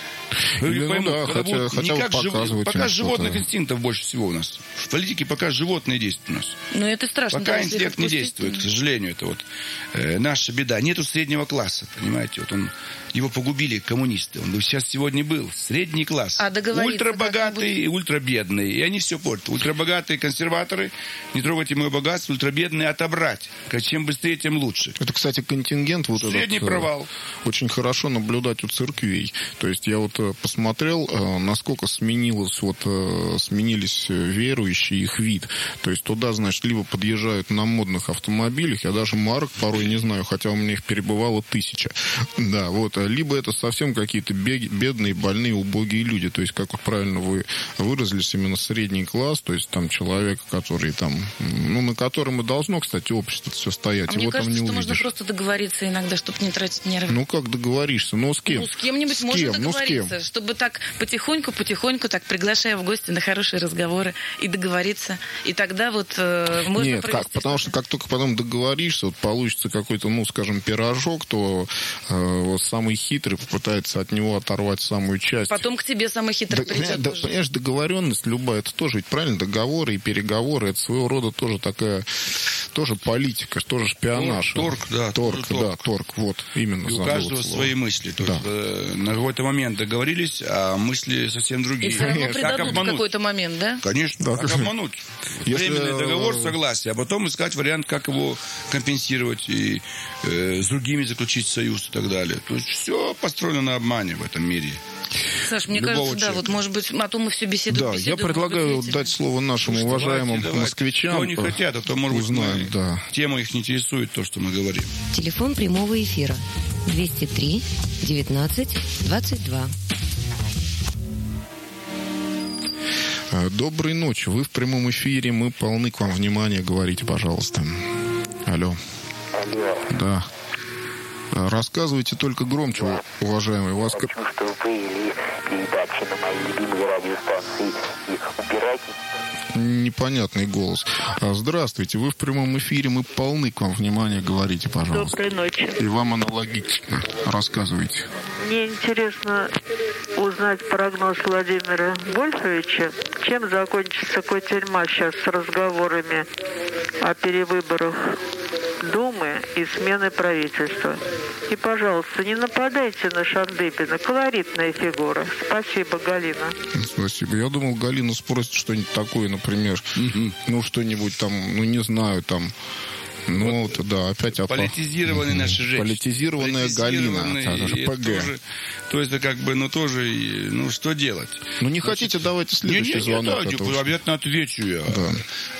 Вы Или, ну поймут, да, когда хотя- будут хотя бы никак жив- показывать Пока им животных что-то. инстинктов больше всего у нас. В политике пока животные действуют у нас. Но это страшно. Пока да, если их интеллект не отпустить. действует, к сожалению, это вот э, наша беда. Нету среднего класса, понимаете? Вот он, его погубили коммунисты. Он бы сейчас сегодня был средний класс. А договориться ультрабогатый как-нибудь? и ультрабедный. И они все портят. Ультрабогатые консерваторы, не трогайте мое богатство, ультрабедные отобрать. Чем быстрее, тем лучше. Это, кстати, контингент вот Средний этот, э, провал. очень хорошо наблюдать у церквей. То есть я вот э, посмотрел, э, насколько сменилось, вот, э, сменились э, верующие, их вид. То есть туда, значит, либо подъезжают на модных автомобилях, я даже марок порой не знаю, хотя у меня их перебывало тысяча. Да, вот. э, Либо это совсем какие-то бег- бедные, больные, убогие люди. То есть, как вот правильно вы выразились, именно средний класс, то есть там человек, который там, ну, на котором и должно, кстати, общество все стоять. А мне Его там кажется, не что можно увидишь. просто договориться иногда, чтобы не тратить нервы. Ну, как договоришься? Ну, с кем? Ну, с кем-нибудь С можно кем? Ну, с кем? договориться, чтобы так потихоньку-потихоньку, так приглашая в гости на хорошие разговоры и договориться. И тогда вот э, можно Нет, провести как? Потому что как только потом договоришься, вот получится какой-то, ну, скажем, пирожок, то э, вот самый хитрый попытается от него оторвать самую часть. Потом к тебе самый хитрый Да, придет да, тоже. понимаешь, договоренность любая, это тоже ведь правильно, договоры и переговоры, это своего рода тоже такая, тоже политика, тоже шпионаж. Торг, да, Торг, тоже да, торг. торг, вот, именно. И у забыл каждого слово. свои мысли. То Да. есть э, на какой-то момент договорились, а мысли совсем другие. И все равно Как предадут в обмануть? какой-то момент, да? Конечно, Да, как конечно. обмануть. Если, Временный э, договор, согласие, а потом искать вариант, как его компенсировать и э, с другими заключить союз и так далее. То есть все построено на обмане в этом мире. Саш, мне Любого кажется, да, человека. вот, может быть, а то мы все беседуем, Да, я беседуем, предлагаю может быть, дать слово нашим Слушайте, уважаемым давайте, давайте. москвичам. Кто не хотят, а то, может быть, узнаем, мы- да. тема их не интересует, то, что мы говорим. Телефон прямого эфира двести три девятнадцать двадцать два. Э, Доброй ночи. Вы в прямом эфире. Мы полны к вам внимания. Говорите, пожалуйста. Алло. Алло. Да. Э, Рассказывайте только громче, у- уважаемый. У вас... к- Хочу, чтобы вы вели передачи на моей любимой радиостанции и убирайте. Непонятный голос. А, Здравствуйте. Вы в прямом эфире. Мы полны к вам внимания. Говорите, пожалуйста. Доброй ночи. И вам аналогично. Рассказывайте. Мне интересно узнать прогноз Владимира Вольфовича, чем закончится кутерьма сейчас с разговорами о перевыборах Думы и смены правительства. И, пожалуйста, не нападайте на Шандыбина. Колоритная фигура. Спасибо, Галина. Спасибо. Я думал, Галина спросит что-нибудь такое, например, ну, что-нибудь там, ну, не знаю, там, Ну, вот, да, опять опа. Политизированные угу. наши женщины. Политизированная Галина. Тоже, то есть, как бы, ну, тоже, ну, что делать? Ну, не Значит, хотите, давайте следующий не, не, звонок. Не, да, обязательно отвечу я. Да.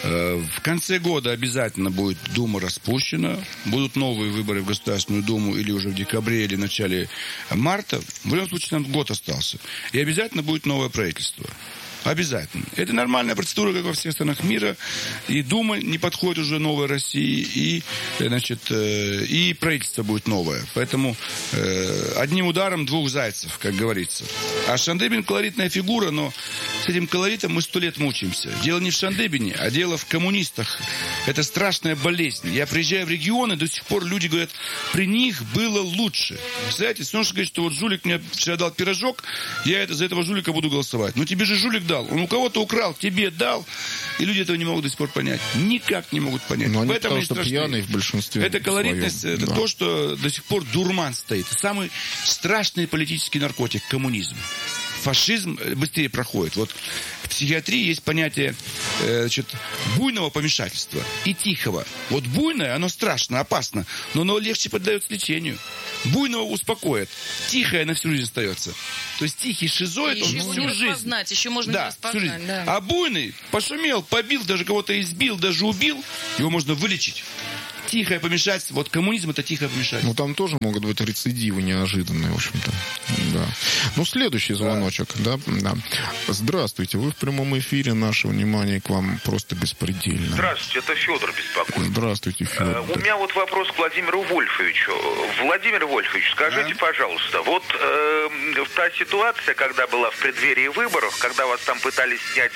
В конце года обязательно будет Дума распущена. Будут новые выборы в Государственную Думу или уже в декабре, или в начале марта. В любом случае, нам год остался. И обязательно будет новое правительство. Обязательно. Это нормальная процедура, как во всех странах мира. И Дума не подходит уже новой России, и, значит, и правительство будет новое. Поэтому э, одним ударом двух зайцев, как говорится. А Шандыбин колоритная фигура, но с этим колоритом мы сто лет мучаемся. Дело не в Шандыбине, а дело в коммунистах. Это страшная болезнь. Я приезжаю в регионы, до сих пор люди говорят, при них было лучше. Представляете, если он говорит, что вот жулик мне вчера дал пирожок, я это, за этого жулика буду голосовать. Ну тебе же жулик дал. Он у кого-то украл, тебе дал. И люди этого не могут до сих пор понять. Никак не могут понять. Но в они этом потому, что пьяные в большинстве. Это колоритность, своем. это да. то, что до сих пор дурман стоит. Самый страшный политический наркотик – коммунизм. Фашизм быстрее проходит. Вот в психиатрии есть понятие э, значит, буйного помешательства и тихого. Вот буйное, оно страшно, опасно, но оно легче поддается лечению. Буйного успокоит, тихое на всю жизнь остается. То есть тихий шизоид, он всю жизнь. Распознать, еще можно да, не распознать. Да. А буйный пошумел, побил, даже кого-то избил, даже убил, его можно вылечить. Тихое помешательство. Вот коммунизм — это тихое помешательство. Ну, там тоже могут быть рецидивы неожиданные, в общем-то. Да. Ну, следующий звоночек. Да. Да, да. Здравствуйте. Вы в прямом эфире. Наше внимание к вам просто беспредельно. Здравствуйте. Это Федор беспокоит. Здравствуйте, Федор. Uh, у меня вот вопрос к Владимиру Вольфовичу. Владимир Вольфович, скажите, да? пожалуйста, вот э, та ситуация, когда была в преддверии выборов, когда вас там пытались снять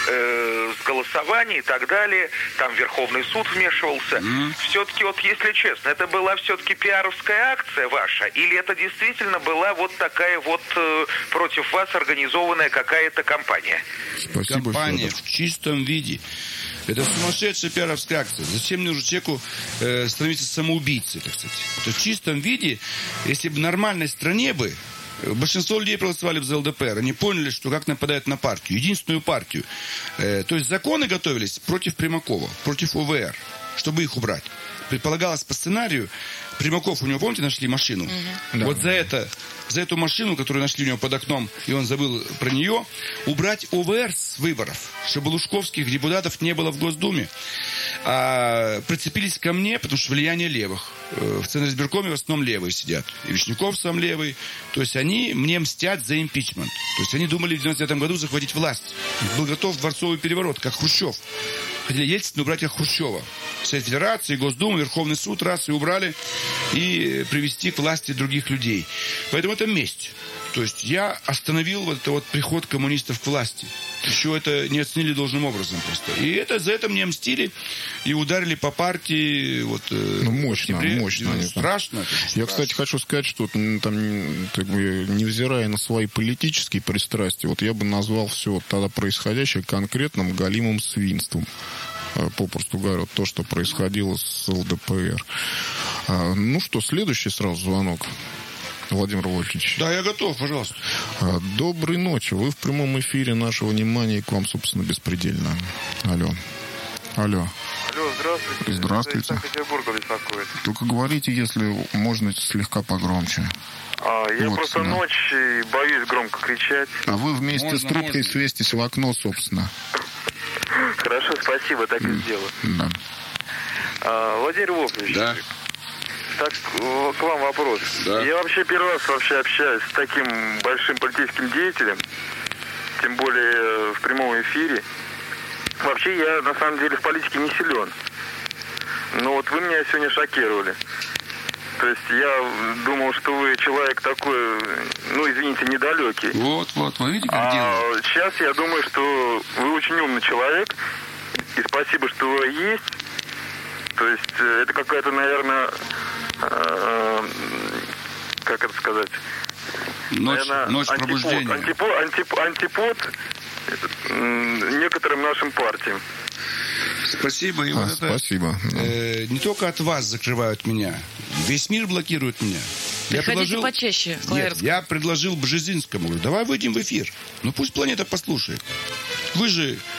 э, с голосования и так далее, там Верховный суд вмешивался. Mm. Все-таки, вот если честно, это была все-таки пиаровская акция ваша, или это действительно была вот такая вот э, против вас организованная какая-то кампания? Спасибо, Кампания Федор. В чистом виде. Это сумасшедшая пиаровская акция. Зачем нужно человеку э, становиться самоубийцей, так сказать? Это в чистом виде, если бы в нормальной стране бы большинство людей проголосовали за эл дэ пэ эр. Они поняли, что как нападают на партию, единственную партию. Э, то есть законы готовились против Примакова, против о вэ эр, чтобы их убрать. Предполагалось по сценарию, Примаков, у него, помните, нашли машину? Угу. Вот да. за это, за эту машину, которую нашли у него под окном, и он забыл про нее, убрать о вэ эр с выборов, чтобы лужковских депутатов не было в Госдуме. А прицепились ко мне, потому что влияние левых. В Центризбиркоме в основном левые сидят. И Вишняков сам левый. То есть они мне мстят за импичмент. То есть они думали в девяносто девятом году захватить власть. Был готов дворцовый переворот, как Хрущев. Хотели Ельцина убрать как Хрущева. Совет Федерации, Госдума, Верховный суд раз и убрали, и привести к власти других людей. Поэтому это месть. То есть я остановил вот это вот приход коммунистов к власти. Еще это не оценили должным образом просто. И это, за это мне мстили и ударили по партии. Вот, ну, мощно, октябре. мощно. Ну, страшно. Я, страшно. Кстати, хочу сказать, что там, как бы, невзирая на свои политические пристрастия, вот я бы назвал все тогда происходящее конкретным галимым свинством. Попросту говоря, то, что происходило с эл дэ пэ эр. А, ну что, следующий сразу звонок. Владимир Вольфович. Да, я готов, пожалуйста. А, доброй ночи. Вы в прямом эфире. Наше внимание к вам, собственно, беспредельно. Алло. Алло. Алло, здравствуйте. Здравствуйте. Из Санкт-Петербурга беспокоит. Только говорите, если можно, слегка погромче. А, я вот, просто да. ночь и боюсь громко кричать. А вы вместе можно, с трубкой можно. свестись в окно, собственно. Хорошо, спасибо, так и сделаю. Да. А, Владимир Вольфович. Да. Так, к вам вопрос. Да. Я вообще первый раз вообще общаюсь с таким большим политическим деятелем, тем более в прямом эфире. Вообще я на самом деле в политике не силен. Но вот вы меня сегодня шокировали. То есть я думал, что вы человек такой, ну, извините, недалекий. Вот, вот, вы видите, как а дело? Сейчас я думаю, что вы очень умный человек. И спасибо, что вы есть. То есть это какая-то, наверное, э, как это сказать? Ночь, наверное, ночь антипод, пробуждения. Антипод, антипод, антипод некоторым нашим партиям. Спасибо. И а, вот спасибо. Это, э, не только от вас закрывают меня. Весь мир блокирует меня. Я предложил... почаще. Нет, я предложил Бжезинскому. Говорю, давай выйдем в эфир. Ну пусть планета послушает. Вы же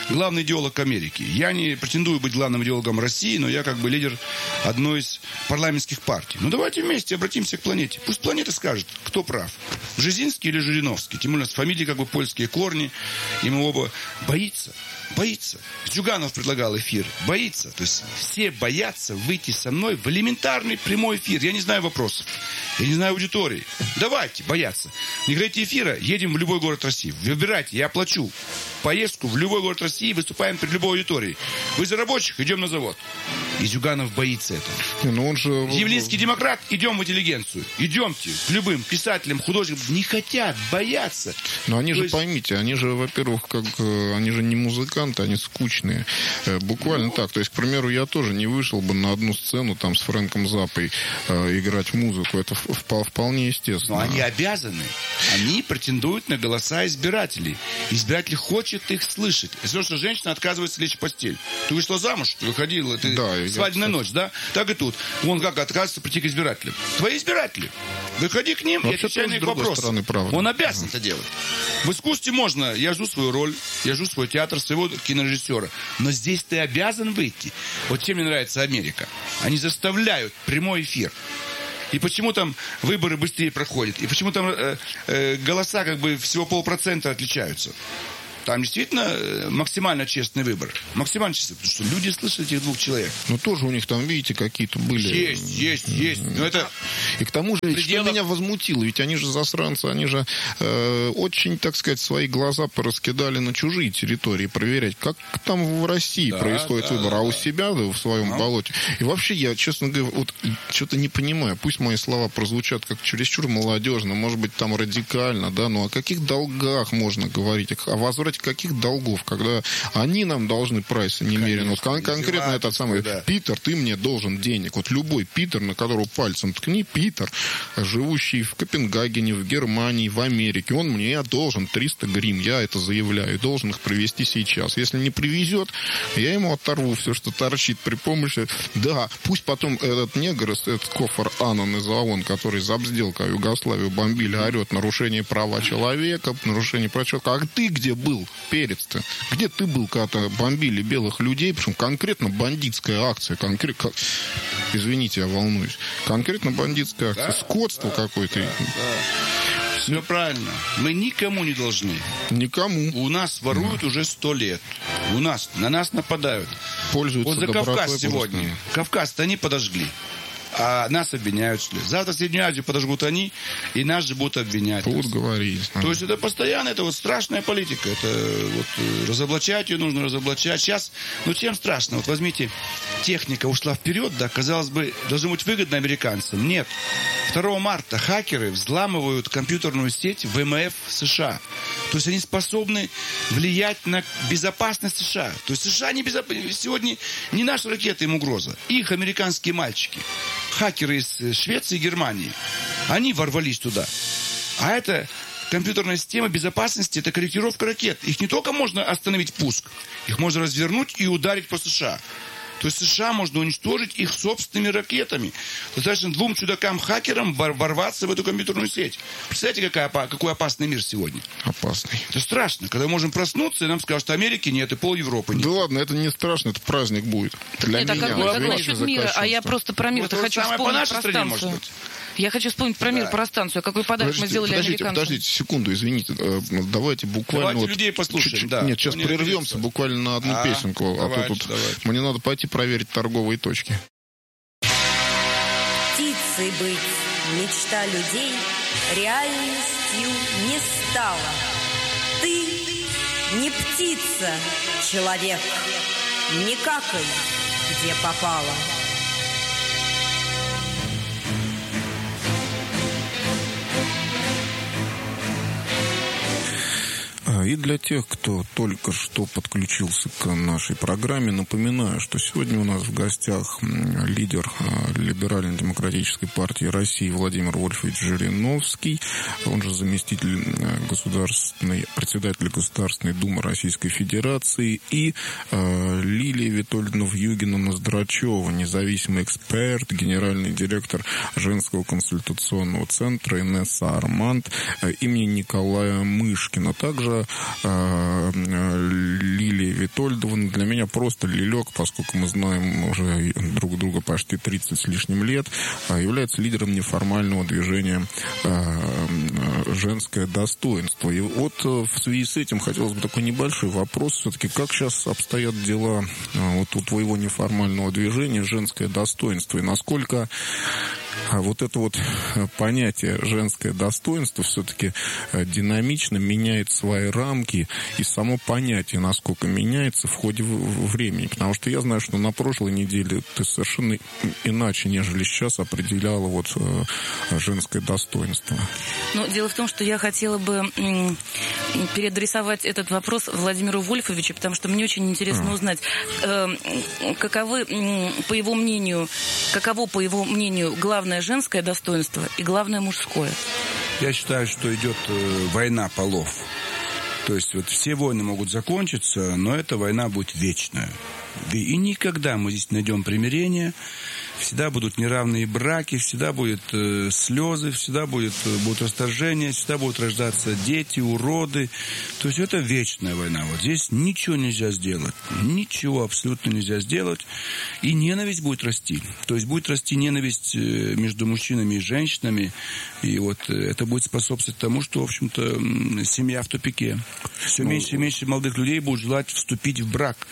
главный идеолог Америки. Я не претендую быть главным идеологом России, но я как бы лидер одной из парламентских партий. Ну давайте вместе обратимся к планете. Пусть планета скажет, кто прав. Бжезинский или Жириновский. Тем более с фамилией как бы польские корни. И мы оба боится. Боится. Зюганов предлагал эфир. Боится. То есть все боятся выйти со мной в элементарный прямой эфир. Я не знаю вопросов. Я не знаю аудитории. Давайте бояться. Не говорите эфира, едем в любой город России. Выбирайте, я оплачу поездку в любой город России, выступаем перед любой аудиторией. Вы за рабочих, идем на завод. И Зюганов боится этого. Не, ну он же... Явлинский демократ, идем в интеллигенцию. Идемте к любым писателям, художникам. Не хотят, боятся. Но они То же, есть... поймите, они же, во-первых, как они же не музыканты, они скучные. Буквально ну... так. То есть, к примеру, я тоже не вышел бы на одну сцену там с Фрэнком Заппой э, играть музыку. Это вполне естественно. Но они обязаны. Они претендуют на голоса избирателей. Избиратель хочет их слышать. Если что женщина отказывается лечь в постель. Ты вышла замуж, ты выходила, ты... Да, свадебная я... ночь, да? Так и тут. Вон как отказывается прийти к избирателям. Твои избиратели. Выходи к ним и отвечай на их вопросы. Он обязан это делать. В искусстве можно. Я жду свою роль, я жду свой театр, своего кинорежиссера. Но здесь ты обязан выйти. Вот чем мне нравится Америка. Они заставляют прямой эфир. И почему там выборы быстрее проходят? И почему там э, э, голоса как бы всего полпроцента отличаются? Там действительно максимально честный выбор. Максимально честный. Потому что люди слышат этих двух человек. Ну, тоже у них там, видите, какие-то были... Есть, есть, есть. Но это... И к тому же, пределах... что меня возмутило, ведь они же засранцы, они же э, очень, так сказать, свои глаза пораскидали на чужие территории, проверять, как там в России да, происходит да, выбор, да, а у себя да, в своем а? болоте. И вообще, я, честно говоря, вот что-то не понимаю. Пусть мои слова прозвучат как чересчур молодежно, может быть, там радикально, да, но о каких долгах можно говорить? О возврате каких долгов, когда они нам должны прайсы немерено. Вот кон- конкретно этот самый да. Питер, ты мне должен денег. Вот любой Питер, на которого пальцем ткни, Питер, живущий в Копенгагене, в Германии, в Америке, он мне должен триста гривен. Я это заявляю. Должен их привезти сейчас. Если не привезет, я ему оторву все, что торчит при помощи. Да, пусть потом этот негр, этот Кофар Аннан из ООН, который забздел, когда Югославию бомбили, орет нарушение права человека, нарушение прав человека. А ты где был? Перец-то. Где ты был, когда бомбили белых людей? Причем конкретно бандитская акция. Конкретно... Извините, я волнуюсь. Конкретно бандитская акция. Да? Скотство да, какое-то. Да, да. Все правильно. Мы никому не должны. Никому. У нас воруют да. уже сто лет. У нас. На нас нападают. Пользуются вот за Кавказ сегодня. Просто. Кавказ-то они подожгли. А нас обвиняют. Завтра Среднюю Азию подожгут они, и нас же будут обвинять. Будут говорить. То есть это постоянно, это вот страшная политика. Это вот разоблачать ее нужно, разоблачать. Сейчас, ну чем страшно? Вот возьмите, техника ушла вперед, да, казалось бы, должно быть выгодно американцам. Нет. второго марта хакеры взламывают компьютерную сеть вэ эм эф США. То есть они способны влиять на безопасность США. То есть США не безопасны. Сегодня не наши ракеты им угроза. Их американские мальчики. Хакеры из Швеции и Германии. Они ворвались туда. А это компьютерная система безопасности, это корректировка ракет. Их не только можно остановить пуск, их можно развернуть и ударить по США. То есть США можно уничтожить их собственными ракетами. Достаточно двум чудакам-хакерам ворваться в эту компьютерную сеть. Представляете, какая, какой опасный мир сегодня? Опасный. Это страшно. Когда мы можем проснуться, и нам скажут, что Америки нет, и пол Европы нет. Да ладно, это не страшно, это праздник будет. Для нет, меня. А какой, какой насчет мира? А я просто про мир-то вот хочу вспомнить, по нашей про стране, станцию. Может быть. Я хочу вспомнить про мир, да. про станцию. Какой подарок подождите, мы сделали подождите, американцам. Подождите, секунду, извините. Давайте буквально... Давайте вот, людей послушаем, чуть-чуть, да. Нет, сейчас Мне прервемся буквально на одну а, песенку. Давайте, а то тут давайте. Мне надо пойти проверить торговые точки. Птицей быть мечта людей реальностью не стала. Ты не птица, человек. Не какай, где попало. И для тех, кто только что подключился к нашей программе, напоминаю, что сегодня у нас в гостях лидер Либерально-демократической партии России Владимир Вольфович Жириновский, он же заместитель государственной, председателя Государственной Думы Российской Федерации, и э, Лилия Витольдовна Вьюгина-Ноздрачева, независимый эксперт, генеральный директор Женского консультационного центра Инесса Арманд имени Николая Мышкина. Также э, Лилия Витольдовна для меня просто лилек, поскольку мы знаем уже друг друга почти тридцать с лишним лет, является лидером неформального движения «Женское достоинство». И вот в связи с этим хотелось бы такой небольшой вопрос. Все-таки как сейчас обстоят дела вот у твоего неформального движения «Женское достоинство» и насколько вот это вот понятие «женское достоинство» все-таки динамично меняет свои рамки, и само понятие, насколько меняется в ходе времени. Потому что я знаю, что на прошлой неделе ты совершенно иначе, нежели сейчас, определяла вот женское достоинство. Ну, дело в том, что я хотела бы м, переадресовать этот вопрос Владимиру Вольфовичу, потому что мне очень интересно а. узнать, э, каковы, м, по его мнению, каково, по его мнению, главное женское достоинство и главное мужское. Я считаю, что идет э, война полов. То есть вот все войны могут закончиться, но эта война будет вечная. И никогда мы здесь найдем примирение. Всегда будут неравные браки, всегда будут э, слезы, всегда будет, будут расторжения, всегда будут рождаться дети, уроды. То есть это вечная война. Вот здесь ничего нельзя сделать. Ничего абсолютно нельзя сделать. И ненависть будет расти. То есть будет расти ненависть между мужчинами и женщинами. И вот это будет способствовать тому, что, в общем-то, семья в тупике. Все ну, меньше и меньше молодых людей будут желать вступить в брак.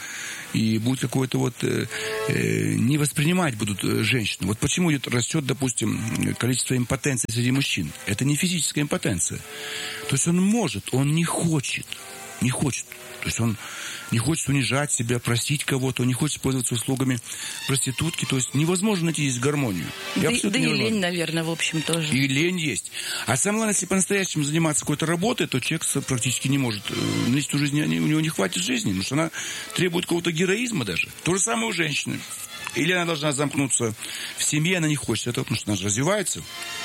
И будет какое-то вот... Э, э, не воспринимать будут женщину. Вот почему идет, растет, допустим, количество импотенции среди мужчин. Это не физическая импотенция. То есть он может, он не хочет. Не хочет. То есть он не хочет унижать себя, просить кого-то, он не хочет пользоваться услугами проститутки. То есть невозможно найти здесь гармонию. Да, да и лень, наверное, в общем, тоже. И лень есть. А самое главное, если по-настоящему заниматься какой-то работой, то человек практически не может. Нести ту жизнь, у него не хватит жизни, потому что она требует какого-то героизма даже. То же самое у женщины. Или она должна замкнуться в семье, она не хочет этого, потому что она же развивается.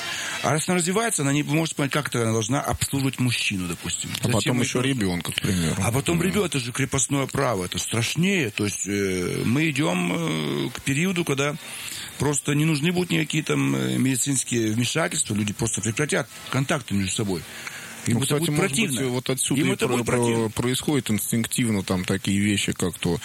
А раз она развивается, она не может понять, как это она должна обслуживать мужчину, допустим. А Зачем потом еще это... ребенка, к примеру. А потом да. ребенок, это же крепостное право, это страшнее. То есть э, мы идем э, к периоду, когда просто не нужны будут никакие там медицинские вмешательства, люди просто прекратят контакты между собой. Им ну, это кстати, будет противно. Быть, вот отсюда Им и это про- про- происходит инстинктивно там такие вещи, как то,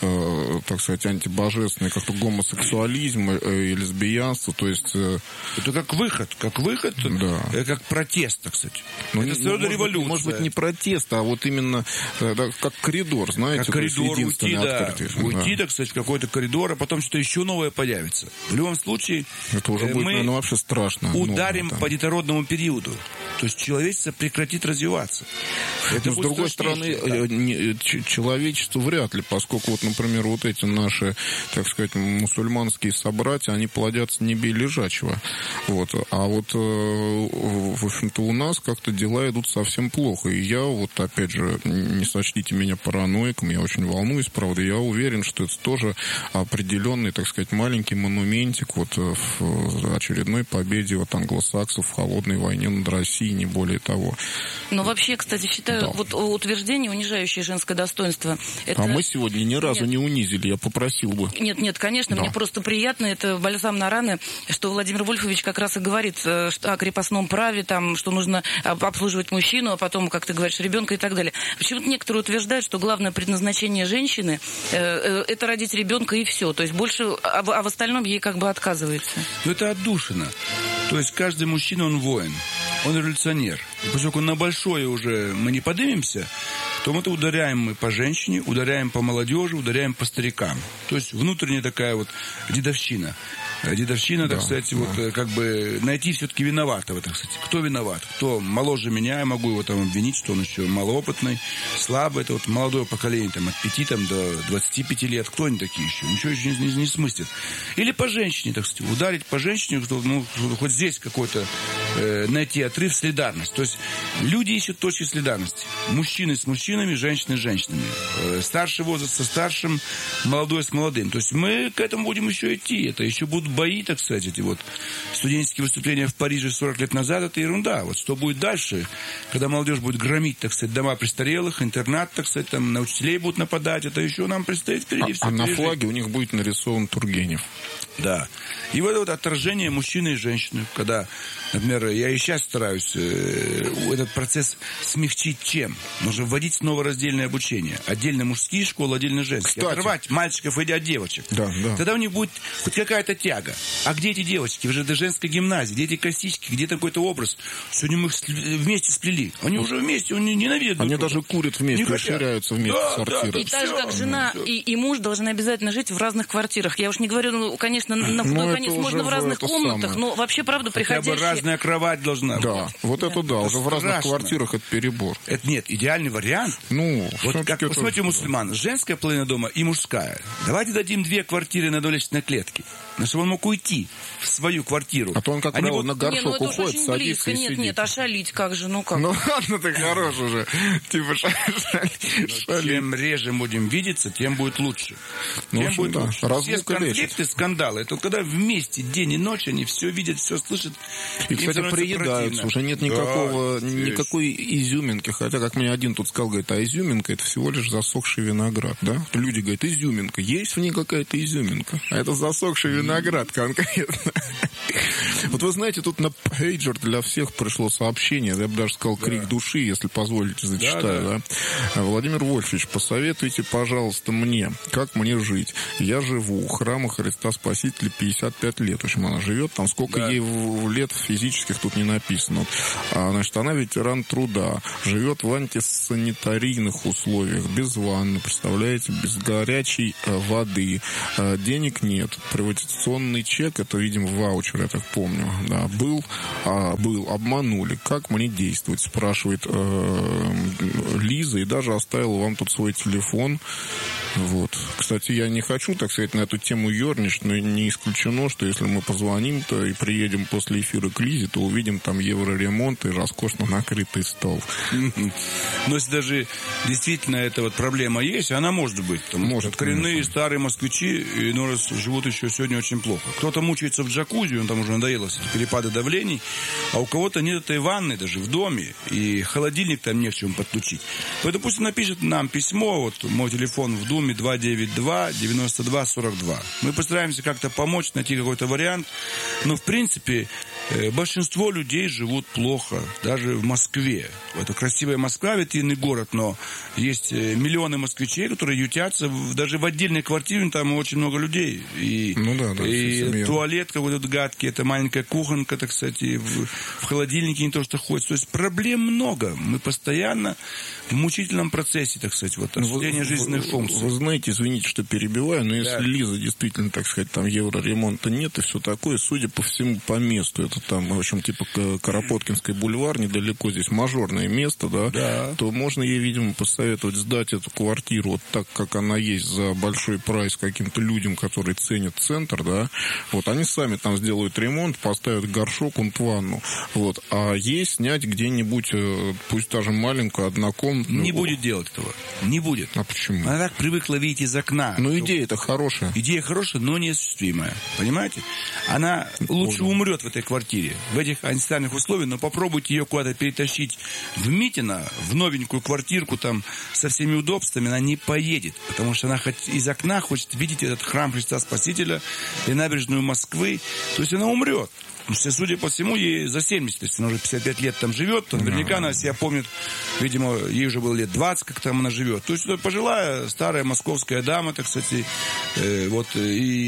э, так сказать, антибожественные, как то гомосексуализм э, и лесбиянство, то есть... Э, это как выход, как выход, да. э, как протест, так сказать. Ну, это не, ну, может, быть, может быть, не протест, а вот именно э, да, как коридор, знаете, как коридор, уйти, да, уйти, да. так сказать, в какой-то коридор, а потом что-то еще новое появится. В любом случае, это уже э, будет, мы наверное, вообще страшно. ударим новое, по детородному периоду. То есть человечество прекратит развиваться. Это Но, с другой стороны, да. человечество вряд ли, поскольку, вот, например, вот эти наши, так сказать, мусульманские собратья, они плодятся не бей лежачего. Вот. А вот, в общем-то, у нас как-то дела идут совсем плохо. И я, вот, опять же, не сочтите меня параноиком, я очень волнуюсь, правда, я уверен, что это тоже определенный, так сказать, маленький монументик вот в очередной победе вот англосаксов в холодной войне над Россией, не более того. Но вообще, кстати, считаю, да. вот утверждение, унижающее женское достоинство... Это... А мы сегодня ни разу нет. не унизили, я попросил бы. Нет, нет, конечно, да. мне просто приятно, это бальзам на раны, что Владимир Вольфович как раз и говорит что, о крепостном праве, там, что нужно обслуживать мужчину, а потом, как ты говоришь, ребенка и так далее. Почему-то некоторые утверждают, что главное предназначение женщины э, э, это родить ребенка и все. То есть больше, а, а в остальном ей как бы отказывается. Ну, это отдушина. То есть каждый мужчина, он воин, он революционер. И поскольку на большое уже мы не поднимемся, то мы-то ударяем мы по женщине, ударяем по молодежи, ударяем по старикам. То есть внутренняя такая вот дедовщина. Дедовщина, да, так сказать, да. вот как бы найти все-таки виноватого, так сказать. Кто виноват? Кто моложе меня, я могу его там обвинить, что он еще малоопытный, слабый. Это вот молодое поколение, там, от пяти там, до двадцати пяти лет. Кто они такие еще? Ничего еще не, не, не смыслят. Или по женщине, так сказать, ударить по женщине, что, ну, хоть здесь какой-то э, найти отрыв, солидарность. То есть люди ищут точки солидарности. Мужчины с мужчинами, женщины с женщинами. Э, старший возраст со старшим, молодой с молодым. То есть мы к этому будем еще идти. Это еще будут бои, так сказать, эти вот студенческие выступления в Париже сорок лет назад, это ерунда. Вот что будет дальше, когда молодежь будет громить, так сказать, дома престарелых, интернат, так сказать, там на учителей будут нападать, это еще нам предстоит впереди. А, а на флаге у них будет нарисован Тургенев. Да. И вот это вот отражение мужчины и женщины, когда Например, я и сейчас стараюсь э, этот процесс смягчить чем? Нужно вводить снова раздельное обучение. Отдельно мужские школы, отдельно женские. Кстати. Оторвать мальчиков и от девочек. Да, да. Тогда у них будет хоть какая-то тяга. А где эти девочки? Вы же до женской гимназии. Где эти косички? Где какой-то образ? Сегодня мы их вместе сплели. Они уже вместе, они ненавидят. Они даже курят вместе, расширяются вместе да, в сортирах. И так же, как жена и, и муж должны обязательно жить в разных квартирах. Я уж не говорю, ну, конечно, на худой Ну, конец это можно уже в разных это комнатах, самое. но вообще, правда, Хотя бы приходящие... разная кровать должна Да, быть. вот это да, уже в разных страшно. квартирах это перебор. Это нет, идеальный вариант. Ну, Вот всё-таки как, это- посмотрите, мусульман, женская половина дома и мужская. Давайте дадим две квартиры на долечной клетке. Но чтобы он мог уйти в свою квартиру. А то он, как Они правило, вот- на Не, горшок ну это уж уходит, очень садится близко. и Нет, сидит. нет, а шалить как же, ну как? Ну ладно, ты хорош уже. Типа ша- ша- шалить. Чем реже будем видеться, тем будет лучше. Ну, в Тем общем, будет да. лучше. Все Разлука конфликты, скандалы, это вот когда вместе день и ночь они все видят, все слышат. И, им кстати, становится приедаются. противно. Уже нет никакого, Да, никакой изюминки. Хотя, как мне один тут сказал, говорит, а изюминка это всего лишь засохший виноград, да? Люди говорят, изюминка. Есть в ней какая-то изюминка. А это засохший виноград конкретно. Вот вы знаете, тут на пейджер для всех пришло сообщение, я бы даже сказал, крик души, если позволите, зачитаю, да? Владимир Вольфович, посоветуйте, пожалуйста, мне, как мне жить. Я живу у храма Христа Спасителя пятьдесят пять лет. В общем, она живет, там сколько Да. ей в- в лет физических тут не написано. А, значит, она ветеран труда, живет в антисанитарийных условиях, без ванны, представляете, без горячей э, воды, Э, денег нет, приватизационный чек, это, видимо, ваучер, я так помню, да, был, а, был, обманули, как мне действовать, спрашивает э, Лиза, и даже оставила вам тут свой телефон. Вот. Кстати, я не хочу, так сказать, на эту тему ерничать, но не исключено, что если мы позвоним-то и приедем после эфира к Лизе, то увидим там евроремонт и роскошно накрытый стол. Но если даже действительно эта вот проблема есть, она может быть. Потому Может, что коренные конечно. старые москвичи иной раз живут еще сегодня очень плохо. Кто-то мучается в джакузи, он там уже надоело эти перепады давлений, а у кого-то нет этой ванны даже в доме, и холодильник там не в чем подключить. Поэтому пусть напишет нам письмо, вот мой телефон в Думе два девять два девяносто два сорок два. Мы постараемся как-то помочь, найти какой-то вариант. Но, в принципе, э, большинство людей живут плохо, даже в Москве. Это красивая Москва, витринный город, но есть э, миллионы москвичей, которые ютятся в- даже в отдельной квартире, там очень много людей. И, Ну да, да, и семья. туалет какой-то гадкий, это маленькая кухонка, так кстати, в, в холодильнике не то, что ходит. То есть проблем много. Мы постоянно в мучительном процессе, так сказать, вот, осуществления жизненных вы, функций. Вы знаете, извините, что перебиваю, но если Да. Лиза действительно, так сказать, там евроремонта нет и все такое, судя по всему, по месту, это там, в общем, типа К- Карапоткинский бульвар, недалеко здесь мажорное место, да, Да. то можно ей, видимо, посоветовать сдать эту квартиру вот так, как она есть, за большой прайс каким-то людям, которые ценят центр, да, вот, они сами там сделают ремонт, поставят горшок, ванну, вот, а ей снять где-нибудь, э, пусть даже маленькую, однокомнатную. Не будет делать этого. Не будет. А почему? Она так привыкла видеть из окна. Ну, идея-то хорошая. Идея хорошая, но неосуществимая. Понимаете? Она лучше умрет в этой квартире, в этих антисанитарных условиях, но попробуйте ее куда-то перетащить в Митино, в новенькую квартирку там со всеми удобствами, она не поедет, потому что она хоть из окна хочет видеть этот храм Христа Спасителя и набережную Москвы. То есть она умрет. Потому что, судя по всему, ей за семьдесят, если она уже пятьдесят пять лет там живет, то наверняка она себя помнит, видимо, ей уже было лет двадцать, как там она живет. То есть это пожилая, старая московская дама, так сказать, э, вот, и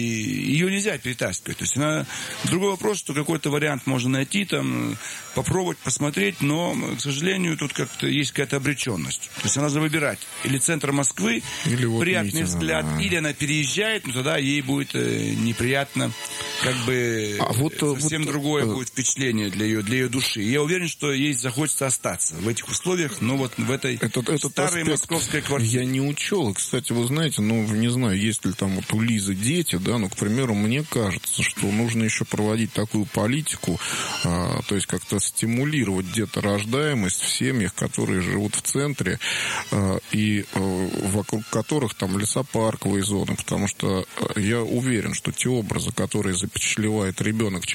ее нельзя перетаскивать. То есть она... Другой вопрос, что какой-то вариант можно найти, там, попробовать, посмотреть, но, к сожалению, тут как-то есть какая-то обреченность. То есть она надо выбирать. Или центр Москвы, Или вот приятный Митино, взгляд, да. или она переезжает, но тогда ей будет э, неприятно, как бы, А вот, э, совсем вот, другое э, будет впечатление для ее, для ее души. Я уверен, что ей захочется остаться в этих условиях, но вот в этой Этот, этот старой аспект московской квартире. я не учел. И, кстати, вы знаете, ну, не знаю, есть ли там вот у Лизы дети, да, но, к примеру, мне кажется, что нужно еще проводить такую политику, а, то есть как-то стимулировать деторождаемость в семьях, которые живут в центре, а, и а, вокруг которых там лесопарковые зоны, потому что а, я уверен, что те образы, которые запечатлевает ребенок через а,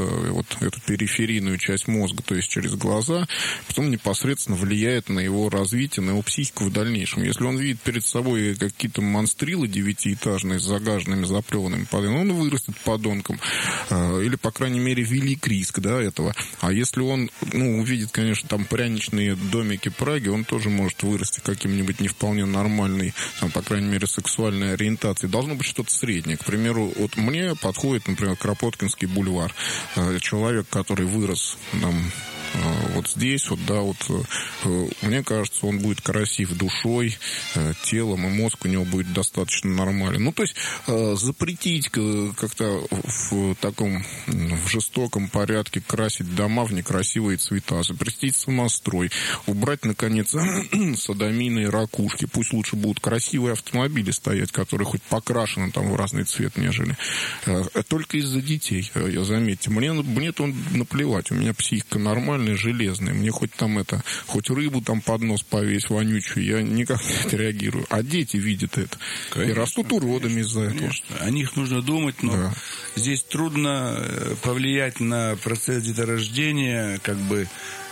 вот эту периферийную часть мозга, то есть через глаза, потом непосредственно влияет на его развитие, на его психику в дальнейшем. Если он видит перед собой какие-то монстрилы девятиэтажные с загаженными, заплеванными подъемами, он вырастет подонком. Или, по крайней мере, велик риск, да, этого. А если он, ну, увидит, конечно, там пряничные домики Праги, он тоже может вырасти каким-нибудь не вполне нормальной, там, по крайней мере, сексуальной ориентацией. Должно быть что-то среднее. К примеру, вот мне подходит, например, Кропоткинский бульвар. Человек, который вырос там вот здесь, вот, да, вот, мне кажется, он будет красив душой, телом, и мозг у него будет достаточно нормален. Ну, то есть, запретить как-то в таком, в жестоком порядке красить дома в некрасивые цвета, запретить самострой, убрать, наконец, содомийные ракушки. Пусть лучше будут красивые автомобили стоять, которые хоть покрашены там в разный цвет, нежели. Только из-за детей, я заметьте. Мне, мне-то наплевать, у меня психика нормальная, железные. Мне хоть там это, хоть рыбу там под нос повесь вонючую, я никак не отреагирую. А дети видят это. Конечно, и растут уродами из-за этого. Конечно. О них нужно думать, но да. Здесь трудно повлиять на процесс деторождения, как бы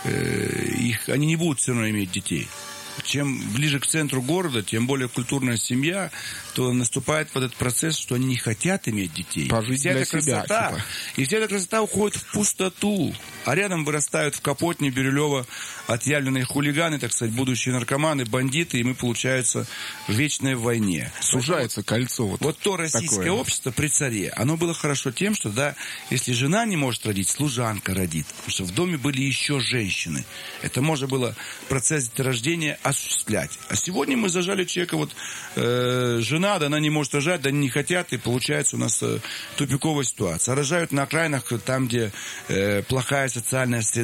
э, их, они не будут все равно иметь детей. Чем ближе к центру города, тем более культурная семья, то наступает под этот процесс, что они не хотят иметь детей. Пожить вся для эта себя, красота, типа. И вся эта красота уходит в пустоту. А рядом вырастают в Капотне, Бирюлево отъявленные хулиганы, так сказать, будущие наркоманы, бандиты, и мы, получается, в вечной войне. Сужается вот, кольцо. Вот, вот то российское такое. Общество при царе, оно было хорошо тем, что, да, если жена не может родить, служанка родит. Потому что в доме были еще женщины. Это можно было процесс деторождения осуществлять. А сегодня мы зажали человека, вот, э, жена, да, она не может рожать, да, они не хотят, и получается у нас э, тупиковая ситуация. А рожают на окраинах, там, где э, плохая социальная среда.